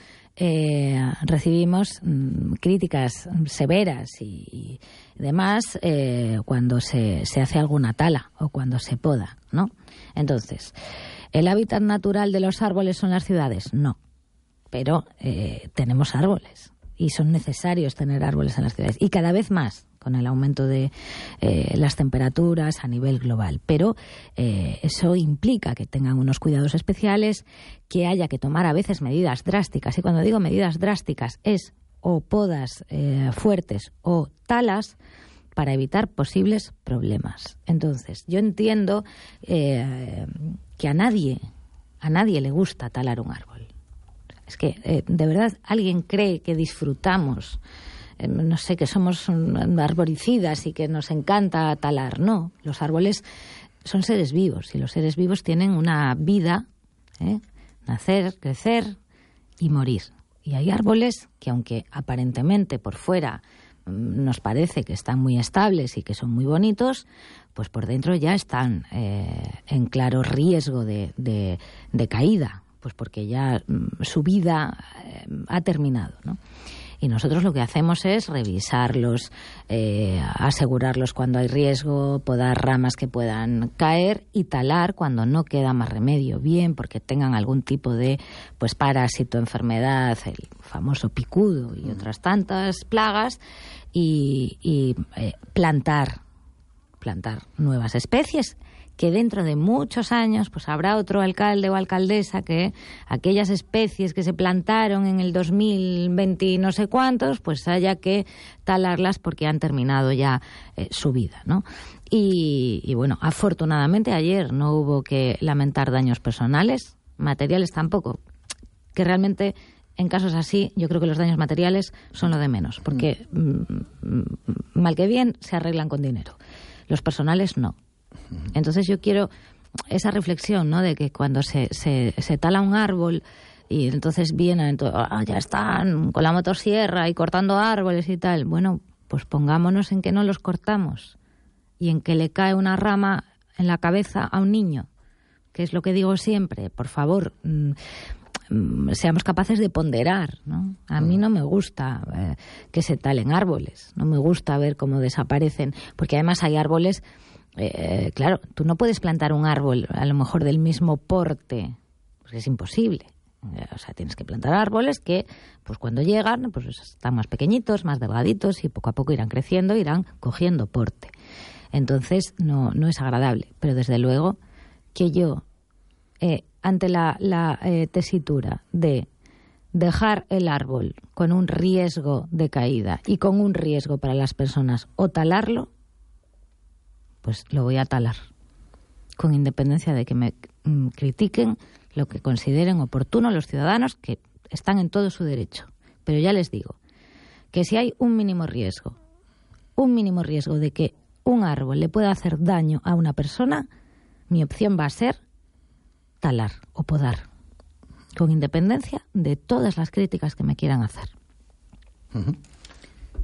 Speaker 1: recibimos críticas severas y demás cuando se hace alguna tala o cuando se poda, ¿no? Entonces, ¿el hábitat natural de los árboles son las ciudades? No, pero tenemos árboles y son necesarios tener árboles en las ciudades, y cada vez más con el aumento de las temperaturas a nivel global. Pero eso implica que tengan unos cuidados especiales, que haya que tomar a veces medidas drásticas. Y cuando digo medidas drásticas es o podas fuertes o talas para evitar posibles problemas. Entonces, yo entiendo que a nadie le gusta talar un árbol. Es que, de verdad, ¿alguien cree que disfrutamos? No sé, que somos arboricidas y que nos encanta talar. No, los árboles son seres vivos y los seres vivos tienen una vida, nacer, crecer y morir. Y hay árboles que, aunque aparentemente por fuera nos parece que están muy estables y que son muy bonitos, pues por dentro ya están en claro riesgo de caída, pues porque ya su vida ha terminado, ¿no? Y nosotros lo que hacemos es revisarlos, asegurarlos cuando hay riesgo, podar ramas que puedan caer y talar cuando no queda más remedio, bien porque tengan algún tipo de parásito, enfermedad, el famoso picudo y otras tantas plagas, y plantar nuevas especies, que dentro de muchos años pues habrá otro alcalde o alcaldesa que aquellas especies que se plantaron en el 2020 y no sé cuántos, pues haya que talarlas porque han terminado ya su vida, ¿no? Y bueno, afortunadamente ayer no hubo que lamentar daños personales, materiales tampoco, que realmente en casos así yo creo que los daños materiales son lo de menos, porque mal que bien se arreglan con dinero. Los personales no. Entonces yo quiero esa reflexión, ¿no? De que cuando se tala un árbol y entonces vienen, ya están con la motosierra y cortando árboles y tal. Bueno, pues pongámonos en que no los cortamos y en que le cae una rama en la cabeza a un niño, que es lo que digo siempre. Por favor, seamos capaces de ponderar, ¿no? A mí no me gusta que se talen árboles, no me gusta ver cómo desaparecen, porque además hay árboles... claro, tú no puedes plantar un árbol a lo mejor del mismo porte, porque es imposible. O sea, tienes que plantar árboles que, pues cuando llegan, pues están más pequeñitos, más delgaditos y poco a poco irán creciendo, irán cogiendo porte. Entonces, no es agradable. Pero desde luego que yo, ante la tesitura de dejar el árbol con un riesgo de caída y con un riesgo para las personas o talarlo, pues lo voy a talar, con independencia de que me critiquen lo que consideren oportuno los ciudadanos, que están en todo su derecho. Pero ya les digo que si hay un mínimo riesgo de que un árbol le pueda hacer daño a una persona, mi opción va a ser talar o podar, con independencia de todas las críticas que me quieran hacer.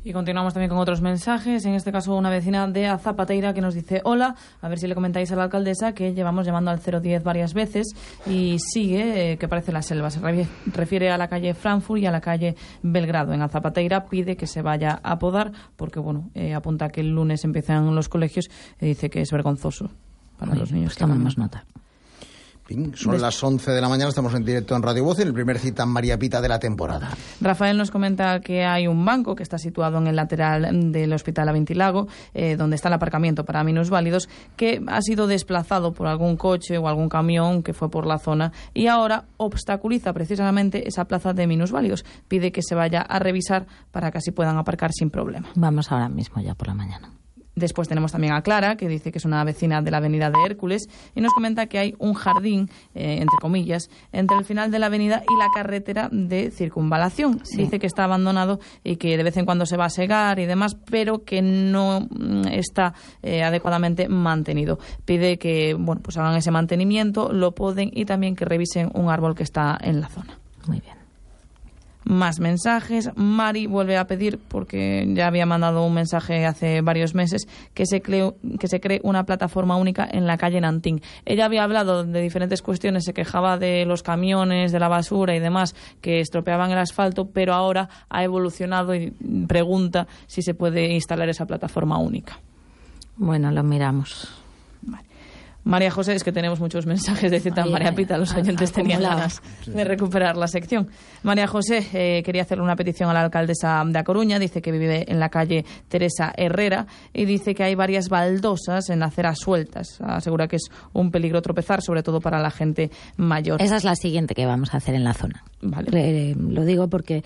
Speaker 2: Y continuamos también con otros mensajes, en este caso una vecina de Azapateira que nos dice: hola, a ver si le comentáis a la alcaldesa que llevamos llamando al 010 varias veces y sigue que parece la selva. Se refiere a la calle Frankfurt y a la calle Belgrado. En Azapateira pide que se vaya a podar porque, bueno, apunta que el lunes empiezan los colegios y dice que es vergonzoso para los niños.
Speaker 1: Pues tomamos nota.
Speaker 4: Son las 11 de la mañana, estamos en directo en Radio Voz, en el primer Cita en María Pita de la temporada.
Speaker 2: Rafael nos comenta que hay un banco que está situado en el lateral del Hospital Avintilago, donde está el aparcamiento para minusválidos, que ha sido desplazado por algún coche o algún camión que fue por la zona y ahora obstaculiza precisamente esa plaza de minusválidos. Pide que se vaya a revisar para que así puedan aparcar sin problema.
Speaker 1: Vamos ahora mismo ya por la mañana.
Speaker 2: Después tenemos también a Clara, que dice que es una vecina de la avenida de Hércules, y nos comenta que hay un jardín, entre comillas, entre el final de la avenida y la carretera de circunvalación. Sí. Dice que está abandonado y que de vez en cuando se va a segar y demás, pero que no está adecuadamente mantenido. Pide que bueno, pues hagan ese mantenimiento, lo poden y también que revisen un árbol que está en la zona.
Speaker 1: Muy bien.
Speaker 2: Más mensajes. Mari vuelve a pedir, porque ya había mandado un mensaje hace varios meses, que se cree una plataforma única en la calle Nantín. Ella había hablado de diferentes cuestiones, se quejaba de los camiones, de la basura y demás que estropeaban el asfalto, pero ahora ha evolucionado y pregunta si se puede instalar esa plataforma única.
Speaker 1: Bueno, lo miramos.
Speaker 2: María José, es que tenemos muchos mensajes de Cita María Pita, los oyentes tenían ganas de recuperar la sección. María José quería hacerle una petición a la alcaldesa de A Coruña, dice que vive en la calle Teresa Herrera y dice que hay varias baldosas en la acera sueltas. Asegura que es un peligro tropezar, sobre todo para la gente mayor.
Speaker 1: Esa es la siguiente que vamos a hacer en la zona.
Speaker 2: Vale.
Speaker 1: Lo digo porque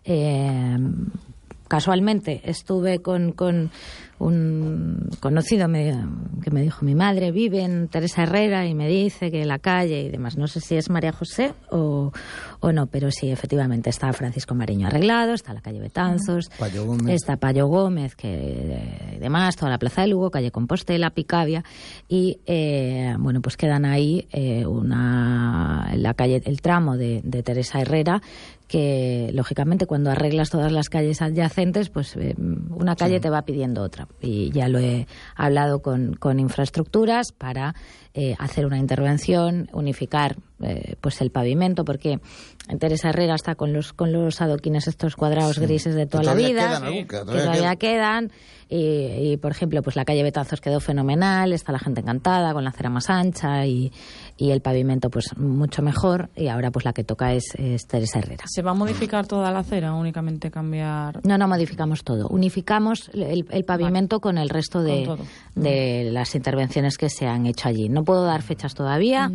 Speaker 1: casualmente estuve con un conocido que me dijo: mi madre vive en Teresa Herrera y me dice que la calle y demás. No sé si es María José o no, pero sí, efectivamente está Francisco Mariño arreglado, está la calle Betanzos, está Payo Gómez, que demás, toda la Plaza de Lugo, calle Compostela, Picavia y bueno, pues quedan ahí la calle, el tramo de Teresa Herrera, que lógicamente cuando arreglas todas las calles adyacentes, pues una calle te va pidiendo otra. Y ya lo he hablado con infraestructuras para hacer una intervención, unificar pues el pavimento, porque en Teresa Herrera está con los adoquines estos cuadrados grises de toda la vida, que todavía quedan. Y por ejemplo, pues la calle Betanzos quedó fenomenal, está la gente encantada con la acera más ancha y el pavimento pues mucho mejor, y ahora pues la que toca es Teresa Herrera.
Speaker 2: ¿Se va a modificar toda la acera o únicamente cambiar?
Speaker 1: No modificamos todo, unificamos el pavimento con el resto de las intervenciones que se han hecho allí. No puedo dar fechas todavía,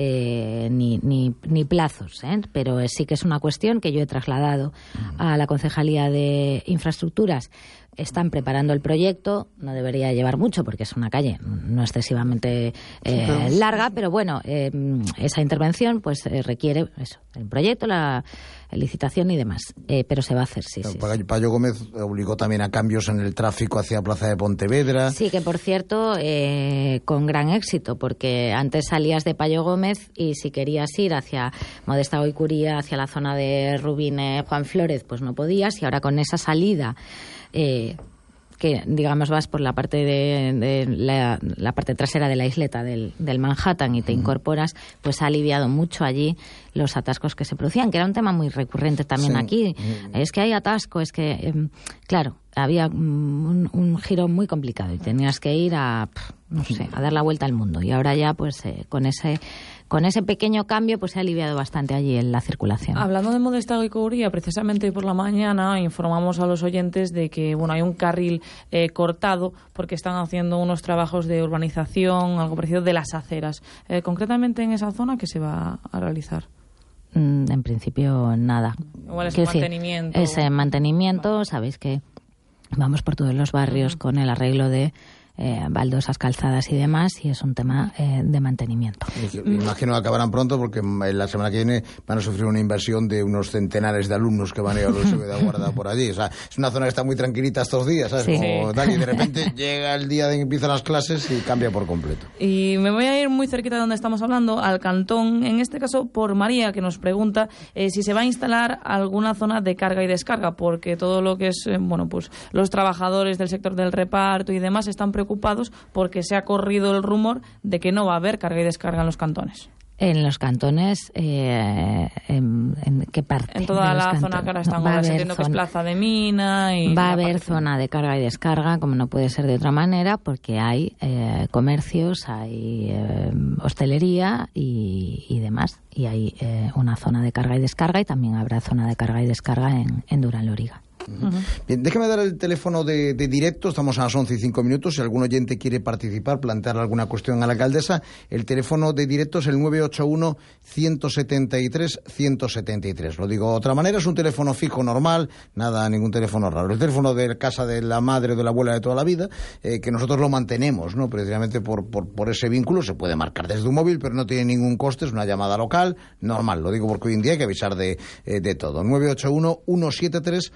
Speaker 1: ni plazos, pero sí que es una cuestión que yo he trasladado a la Concejalía de Infraestructuras. Están preparando el proyecto, no debería llevar mucho porque es una calle no excesivamente larga, pero bueno, esa intervención pues requiere eso, el proyecto, la licitación y demás, pero se va a hacer, sí.
Speaker 4: Payo Gómez obligó también a cambios en el tráfico hacia Plaza de Pontevedra.
Speaker 1: Sí, que por cierto, con gran éxito, porque antes salías de Payo Gómez y si querías ir hacia Modesta Oicuría, hacia la zona de Rubine, Juan Flórez, pues no podías, y ahora con esa salida que digamos vas por la parte de la parte trasera de la isleta del Manhattan y te incorporas, pues ha aliviado mucho allí los atascos que se producían, que era un tema muy recurrente también aquí. Es que hay atasco, es que claro, había un giro muy complicado y tenías que ir a dar la vuelta al mundo, y ahora ya pues con ese pequeño cambio pues se ha aliviado bastante allí en la circulación.
Speaker 2: Hablando de Modesta Oicuría, precisamente hoy por la mañana informamos a los oyentes de que bueno, hay un carril cortado porque están haciendo unos trabajos de urbanización, algo parecido, de las aceras. Concretamente en esa zona, ¿qué se va a realizar?
Speaker 1: En principio nada.
Speaker 2: Igual es mantenimiento.
Speaker 1: Ese mantenimiento, sabéis que vamos por todos los barrios con el arreglo de baldosas, calzadas y demás, y es un tema de mantenimiento.
Speaker 4: Imagino que acabarán pronto porque la semana que viene van a sufrir una inversión de unos centenares de alumnos que van a ir a los de guarda por allí. O sea, es una zona que está muy tranquilita estos días, ¿sabes?
Speaker 1: Sí.
Speaker 4: Como tal, y de repente llega el día de que empiezan las clases y cambia por completo.
Speaker 2: Y me voy a ir muy cerquita de donde estamos hablando, al Cantón, en este caso por María, que nos pregunta si se va a instalar alguna zona de carga y descarga, porque todo lo que es, pues los trabajadores del sector del reparto y demás están preocupados porque se ha corrido el rumor de que no va a haber carga y descarga en los cantones.
Speaker 1: En los cantones, ¿en qué parte?
Speaker 2: En toda la zona que ahora están ahora, entiendo que es Plaza de Mina. Y
Speaker 1: va a haber zona de carga y descarga, como no puede ser de otra manera, porque hay comercios, hay hostelería y demás. Y hay una zona de carga y descarga, y también habrá zona de carga y descarga en Durán-Loriga.
Speaker 4: Bien, déjeme dar el teléfono de directo. Estamos a las 11:05. Si algún oyente quiere participar, plantear alguna cuestión a la alcaldesa, el teléfono de directo es el 981-173-173. Lo digo de otra manera, es un teléfono fijo normal, ningún teléfono raro. El teléfono de casa de la madre o de la abuela de toda la vida, que nosotros lo mantenemos, ¿no? Precisamente por ese vínculo. Se puede marcar desde un móvil, pero no tiene ningún coste, es una llamada local, normal. Lo digo porque hoy en día hay que avisar de todo. 981-173-173.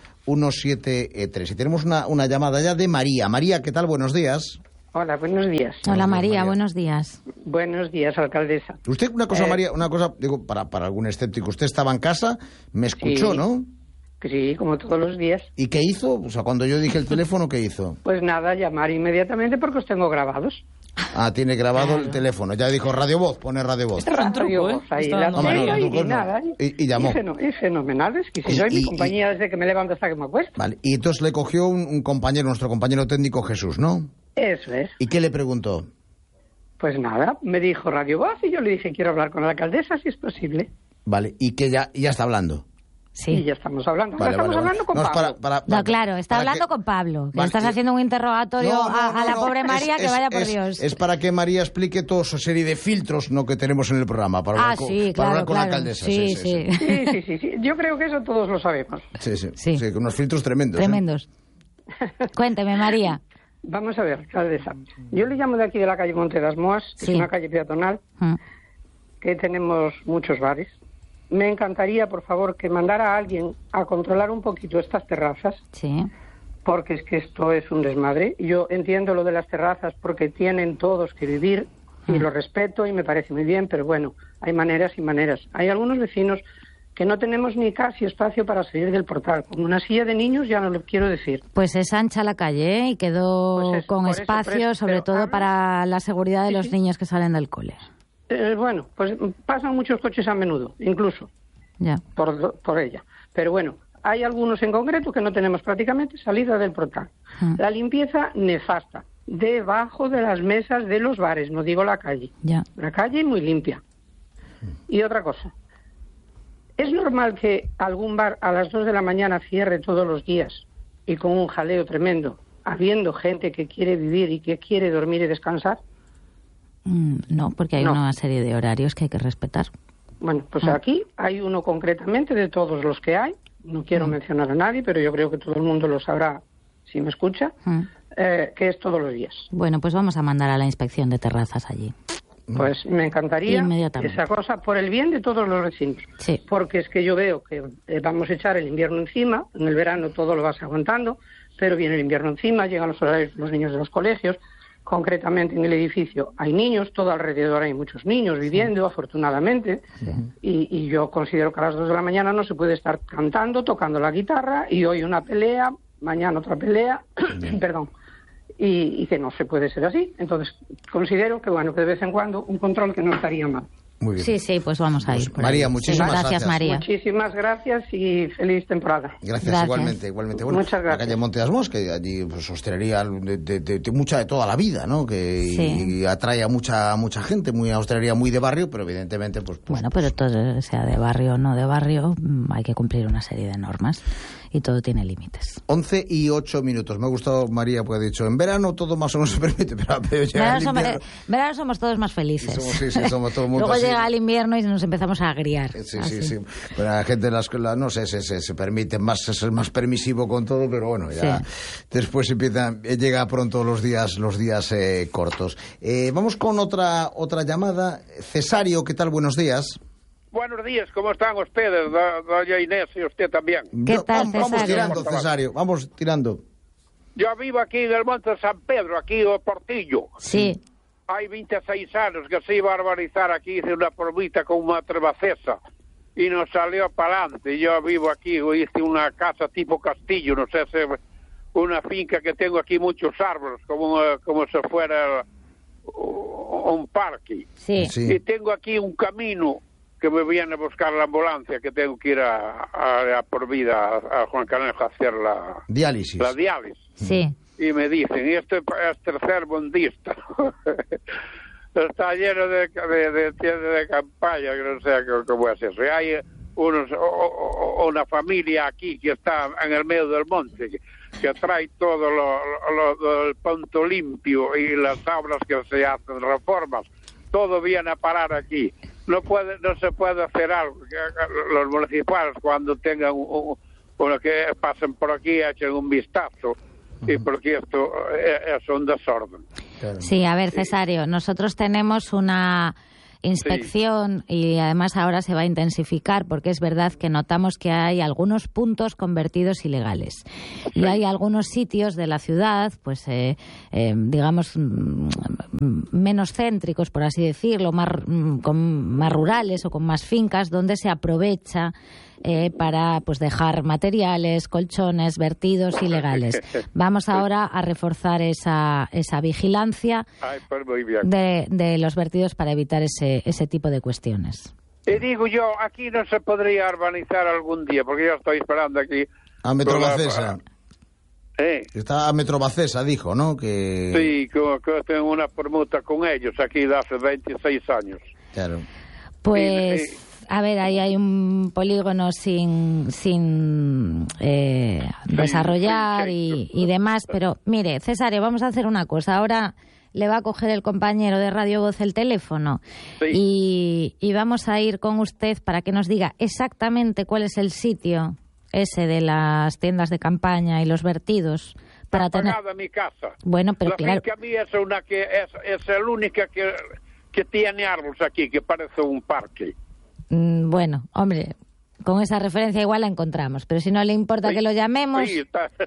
Speaker 4: Y tenemos una llamada ya de María. María, ¿qué tal? Buenos días.
Speaker 3: Hola, buenos días.
Speaker 1: Hola, María, buenos días.
Speaker 3: Buenos días, alcaldesa.
Speaker 4: Usted, una cosa, María, digo, para algún escéptico, usted estaba en casa, me escuchó,
Speaker 3: sí,
Speaker 4: ¿no?
Speaker 3: Sí, como todos los días.
Speaker 4: ¿Y qué hizo? O sea, cuando yo dije el teléfono, ¿qué hizo?
Speaker 3: Pues nada, llamar inmediatamente porque os tengo grabados.
Speaker 4: Ah, tiene grabado el teléfono. Ya dijo Radio Voz, pone Radio Voz.
Speaker 3: Está en Radio Voz, ahí la tengo y nada.
Speaker 4: Y llamó.
Speaker 3: Es fenomenal, es que si soy mi compañía desde que me levanto hasta que me acuesto.
Speaker 4: Vale, y entonces le cogió un compañero, nuestro compañero técnico Jesús, ¿no?
Speaker 3: Eso es.
Speaker 4: ¿Y qué le preguntó?
Speaker 3: Pues nada, me dijo Radio Voz y yo le dije quiero hablar con la alcaldesa si es posible.
Speaker 4: Vale, y que ya está hablando.
Speaker 1: Sí.
Speaker 3: Y ya estamos hablando.
Speaker 4: Vale,
Speaker 3: estamos hablando con Pablo.
Speaker 1: No, claro, está hablando con Pablo. Que estás haciendo un interrogatorio a la pobre María, que vaya por Dios.
Speaker 4: Es para que María explique toda esa serie de filtros que tenemos en el programa. Para hablar con la alcaldesa.
Speaker 1: Sí.
Speaker 3: Sí. Yo creo que eso todos lo sabemos.
Speaker 4: Sí, unos filtros tremendos.
Speaker 1: Tremendos. Cuénteme, María.
Speaker 3: Vamos a ver, alcaldesa. Yo le llamo de aquí de la calle Monte das Moas, es una calle peatonal, que tenemos muchos bares. Me encantaría, por favor, que mandara a alguien a controlar un poquito estas terrazas.
Speaker 1: Sí.
Speaker 3: Porque es que esto es un desmadre. Yo entiendo lo de las terrazas porque tienen todos que vivir y lo respeto y me parece muy bien, pero bueno, hay maneras y maneras. Hay algunos vecinos que no tenemos ni casi espacio para salir del portal. Con una silla de niños ya no lo quiero decir.
Speaker 1: Pues es ancha la calle, y quedó con espacio, sobre todo para la seguridad de los niños que salen del cole.
Speaker 3: Bueno, pues pasan muchos coches a menudo, incluso, por ella. Pero bueno, hay algunos en concreto que no tenemos prácticamente salida del portal. La limpieza nefasta, debajo de las mesas de los bares, no digo la calle. La calle muy limpia. Y otra cosa, ¿es normal que algún bar a las 2 de la mañana cierre todos los días y con un jaleo tremendo, habiendo gente que quiere vivir y que quiere dormir y descansar?
Speaker 1: No, porque hay una serie de horarios que hay que respetar.
Speaker 3: Bueno, pues aquí hay uno concretamente de todos los que hay. No quiero mencionar a nadie, pero yo creo que todo el mundo lo sabrá si me escucha, que es todos los días.
Speaker 1: Bueno, pues vamos a mandar a la inspección de terrazas allí.
Speaker 3: Pues me encantaría esa cosa por el bien de todos los vecinos.
Speaker 1: Sí.
Speaker 3: Porque es que yo veo que vamos a echar el invierno encima, en el verano todo lo vas aguantando, pero viene el invierno encima, llegan los horarios los niños de los colegios. Concretamente en el edificio hay niños, todo alrededor hay muchos niños viviendo, afortunadamente, y yo considero que a las 2 de la mañana no se puede estar cantando, tocando la guitarra, y hoy una pelea, mañana otra pelea, perdón, y que no se puede ser así. Entonces considero que, bueno, que de vez en cuando un control que no estaría mal.
Speaker 4: Muy bien.
Speaker 1: Sí, pues vamos a ir.
Speaker 4: Pues María, muchísimas gracias.
Speaker 1: María.
Speaker 3: Muchísimas gracias y feliz temporada.
Speaker 4: Gracias. Igualmente. Bueno,
Speaker 3: muchas gracias.
Speaker 4: La calle Monte das Moas, que allí pues hostelería de mucha de toda la vida, ¿no? Y atrae a mucha gente, muy hostelería muy de barrio, pero evidentemente pues
Speaker 1: bueno, pero todo sea de barrio o no de barrio, hay que cumplir una serie de normas. y todo tiene límites.
Speaker 4: 11 y 8 minutos. Me ha gustado, María, pues ha dicho, en verano todo más o menos se permite, pero llega el invierno.
Speaker 1: Verano somos todos más felices.
Speaker 4: Somos todo el mundo.
Speaker 1: Luego
Speaker 4: así.
Speaker 1: Llega el invierno y nos empezamos a agriar.
Speaker 4: Sí. Pero la gente de la escuela, no sé, se permite más, ser más permisivo con todo, pero bueno, ya después llega pronto los días cortos. Vamos con otra llamada. Cesario, ¿qué tal? Buenos días.
Speaker 5: Buenos días, ¿cómo están ustedes, doña Inés, y usted también?
Speaker 1: ¿Qué tal, Cesario?
Speaker 4: Vamos tirando, Cesario, vamos tirando.
Speaker 5: Yo vivo aquí en el Monte San Pedro, aquí en Portillo.
Speaker 1: Sí.
Speaker 5: Hay 26 años que se iba a urbanizar aquí, hice una formita con una trebacesa y nos salió para adelante. Yo vivo aquí, hice una casa tipo castillo, no sé, una finca que tengo aquí muchos árboles, como si fuera un parque.
Speaker 1: Sí.
Speaker 5: Y tengo aquí un camino que me viene a buscar la ambulancia, que tengo que ir a por vida a Juan Canejo a hacer la
Speaker 4: diálisis.
Speaker 1: Sí.
Speaker 5: Y me dicen, y esto es tercerbundista. Está lleno de tiendas de campaña, que no sé cómo es eso. Y hay una familia aquí que está en el medio del monte, que trae todo el punto limpio y las obras que se hacen, reformas, todo viene a parar aquí. No se puede hacer algo. Los municipales, cuando tengan uno que pasen por aquí, echen un vistazo, y porque esto es un desorden.
Speaker 1: Sí, a ver, Cesario, nosotros tenemos una inspección y además ahora se va a intensificar porque es verdad que notamos que hay algunos puntos convertidos ilegales y hay algunos sitios de la ciudad, pues digamos menos céntricos, por así decirlo, con más rurales o con más fincas, donde se aprovecha para pues dejar materiales, colchones, vertidos ilegales. Vamos ahora a reforzar esa vigilancia de los vertidos para evitar ese tipo de cuestiones.
Speaker 5: Y digo yo, aquí no se podría urbanizar algún día, porque yo estoy esperando aquí.
Speaker 4: A Metrobacesa. Está a Metrobacesa, dijo, ¿no?
Speaker 5: Sí, que tengo una permuta con ellos aquí de hace 26 años.
Speaker 4: Claro.
Speaker 1: Pues... A ver, ahí hay un polígono sin desarrollar y demás, pero mire, Cesario, vamos a hacer una cosa. Ahora le va a coger el compañero de Radio Voz el teléfono y vamos a ir con usted para que nos diga exactamente cuál es el sitio ese de las tiendas de campaña y los vertidos. Para tener
Speaker 5: mi casa.
Speaker 1: Bueno, pero claro.
Speaker 5: La finca mía es el única que tiene árboles aquí, que parece un parque.
Speaker 1: Bueno, hombre, con esa referencia igual la encontramos, pero si no le importa que lo llamemos...
Speaker 5: Sí,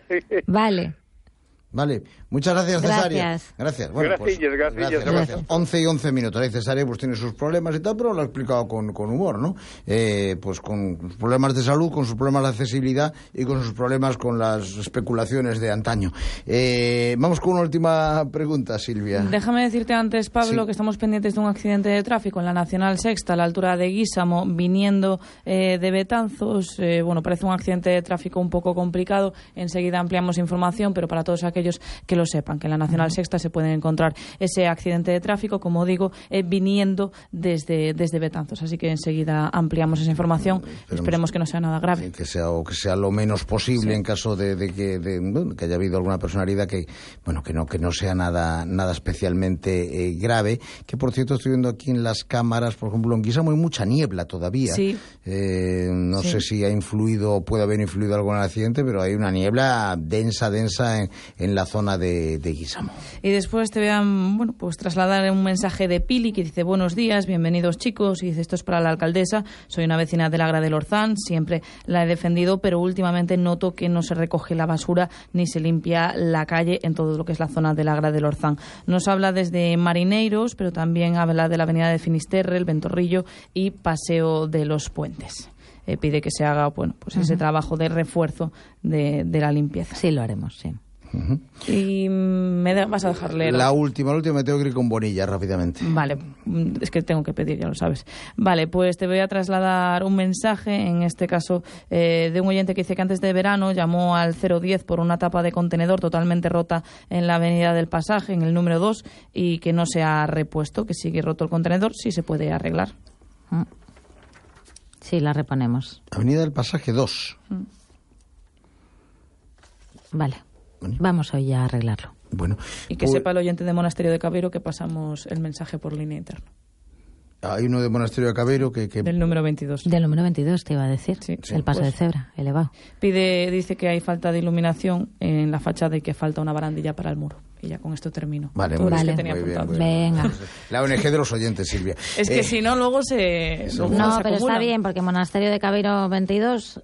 Speaker 4: Vale, muchas gracias, Cesario.
Speaker 1: Gracias.
Speaker 4: Bueno,
Speaker 5: gracias.
Speaker 4: 11 y 11 minutos. Ahí Cesario pues tiene sus problemas y tal, pero lo ha explicado con humor, ¿no? Pues con sus problemas de salud, con sus problemas de accesibilidad y con sus problemas con las especulaciones de antaño. Vamos con una última pregunta, Silvia.
Speaker 2: Déjame decirte antes, Pablo, que estamos pendientes de un accidente de tráfico en la Nacional Sexta, a la altura de Guísamo, viniendo de Betanzos. Parece un accidente de tráfico un poco complicado. Enseguida ampliamos información, pero para todos aquellos que lo sepan, que en la Nacional Sexta se pueden encontrar ese accidente de tráfico, como digo, viniendo desde Betanzos. Así que enseguida ampliamos esa información. Esperemos que no sea nada grave.
Speaker 4: Que sea lo menos posible en caso de que haya habido alguna personalidad que no sea nada especialmente grave. Que por cierto estoy viendo aquí en las cámaras, por ejemplo, en Guísamo hay mucha niebla todavía.
Speaker 2: Sí.
Speaker 4: No sé si ha influido o puede haber influido algo en el accidente, pero hay una niebla densa en la zona de Guísamo.
Speaker 2: Y después te vean, trasladar un mensaje de Pili que dice: buenos días, bienvenidos chicos, y dice: esto es para la alcaldesa, soy una vecina de la Agra del Orzán, siempre la he defendido, pero últimamente noto que no se recoge la basura ni se limpia la calle en todo lo que es la zona de la Agra del Orzán. Nos habla desde Marineiros, pero también habla de la avenida de Finisterre, el Ventorrillo y Paseo de los Puentes. Pide que se haga ese trabajo de refuerzo de la limpieza.
Speaker 1: Sí, lo haremos, sí.
Speaker 2: Y vas a dejar leer
Speaker 4: la última me tengo que ir con Bonilla rápidamente.
Speaker 2: Vale, es que tengo que pedir, ya lo sabes. Vale, pues te voy a trasladar un mensaje, en este caso de un oyente que dice que antes de verano llamó al 010 por una tapa de contenedor totalmente rota en la avenida del Pasaje, en el número 2, y que no se ha repuesto, que sigue roto el contenedor, sí se puede arreglar.
Speaker 1: Sí, la reponemos.
Speaker 4: Avenida del Pasaje 2.
Speaker 1: Vale. Vamos hoy a arreglarlo.
Speaker 4: Bueno.
Speaker 2: Y que sepa el oyente de Monasterio de Cabeiro que pasamos el mensaje por línea interna.
Speaker 4: Hay uno de Monasterio de Cabeiro que...
Speaker 2: Del número 22.
Speaker 1: Del número 22, te iba a decir.
Speaker 2: Sí.
Speaker 1: El paso de cebra, elevado.
Speaker 2: Dice que hay falta de iluminación en la fachada y que falta una barandilla para el muro. Y ya con esto termino.
Speaker 4: Vale,
Speaker 2: muy
Speaker 4: bien.
Speaker 1: Venga.
Speaker 4: La ONG de los oyentes, Silvia.
Speaker 2: Es que si no, luego se...
Speaker 1: No, pero está bien, porque Monasterio de Cabeiro 22...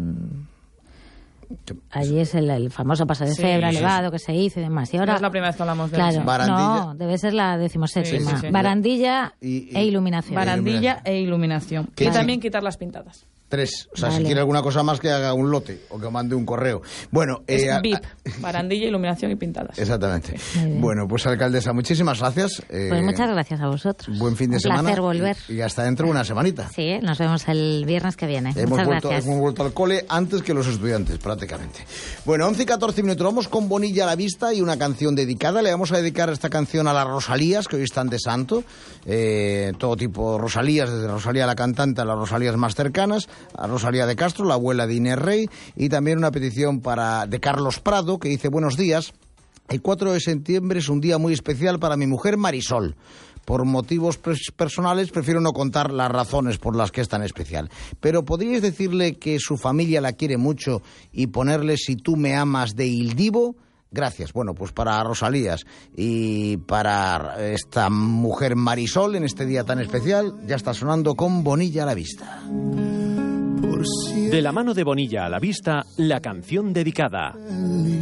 Speaker 1: allí es el famoso paso de cebra elevado que se hizo y demás. Y ahora,
Speaker 2: no es la primera vez que hablamos de
Speaker 1: eso.
Speaker 4: Barandilla.
Speaker 1: No, debe ser la 17ª.
Speaker 2: Sí.
Speaker 1: Barandilla e iluminación.
Speaker 2: Barandilla e iluminación. Y también quitar las pintadas.
Speaker 4: 3. O sea, si quiere alguna cosa más, que haga un lote o que mande un correo. Bueno,
Speaker 2: VIP, barandilla, iluminación y pintadas.
Speaker 4: Exactamente. Bueno, pues alcaldesa, muchísimas gracias.
Speaker 1: Pues muchas gracias a vosotros.
Speaker 4: Buen fin de semana.
Speaker 1: Un placer volver.
Speaker 4: Y hasta dentro de una semanita.
Speaker 1: Sí, nos vemos el viernes que viene. Muchas gracias.
Speaker 4: Hemos vuelto al cole antes que los estudiantes, prácticamente. Bueno, 11 y 14 minutos. Vamos con Bonilla a la vista y una canción dedicada. Le vamos a dedicar esta canción a las Rosalías, que hoy están de santo. Todo tipo de Rosalías, desde Rosalía la cantante a las Rosalías más cercanas, a Rosalía de Castro, la abuela de Inés Rey, y también una petición de Carlos Prado, que dice: buenos días, el 4 de septiembre es un día muy especial para mi mujer Marisol. Por motivos personales prefiero no contar las razones por las que es tan especial. Pero ¿podríais decirle que su familia la quiere mucho y ponerle Si tú me amas de Il Divo? Gracias. Bueno, pues para Rosalías y para esta mujer Marisol en este día tan especial, ya está sonando con Bonilla a la vista.
Speaker 18: De la mano de Bonilla a la vista, la canción dedicada.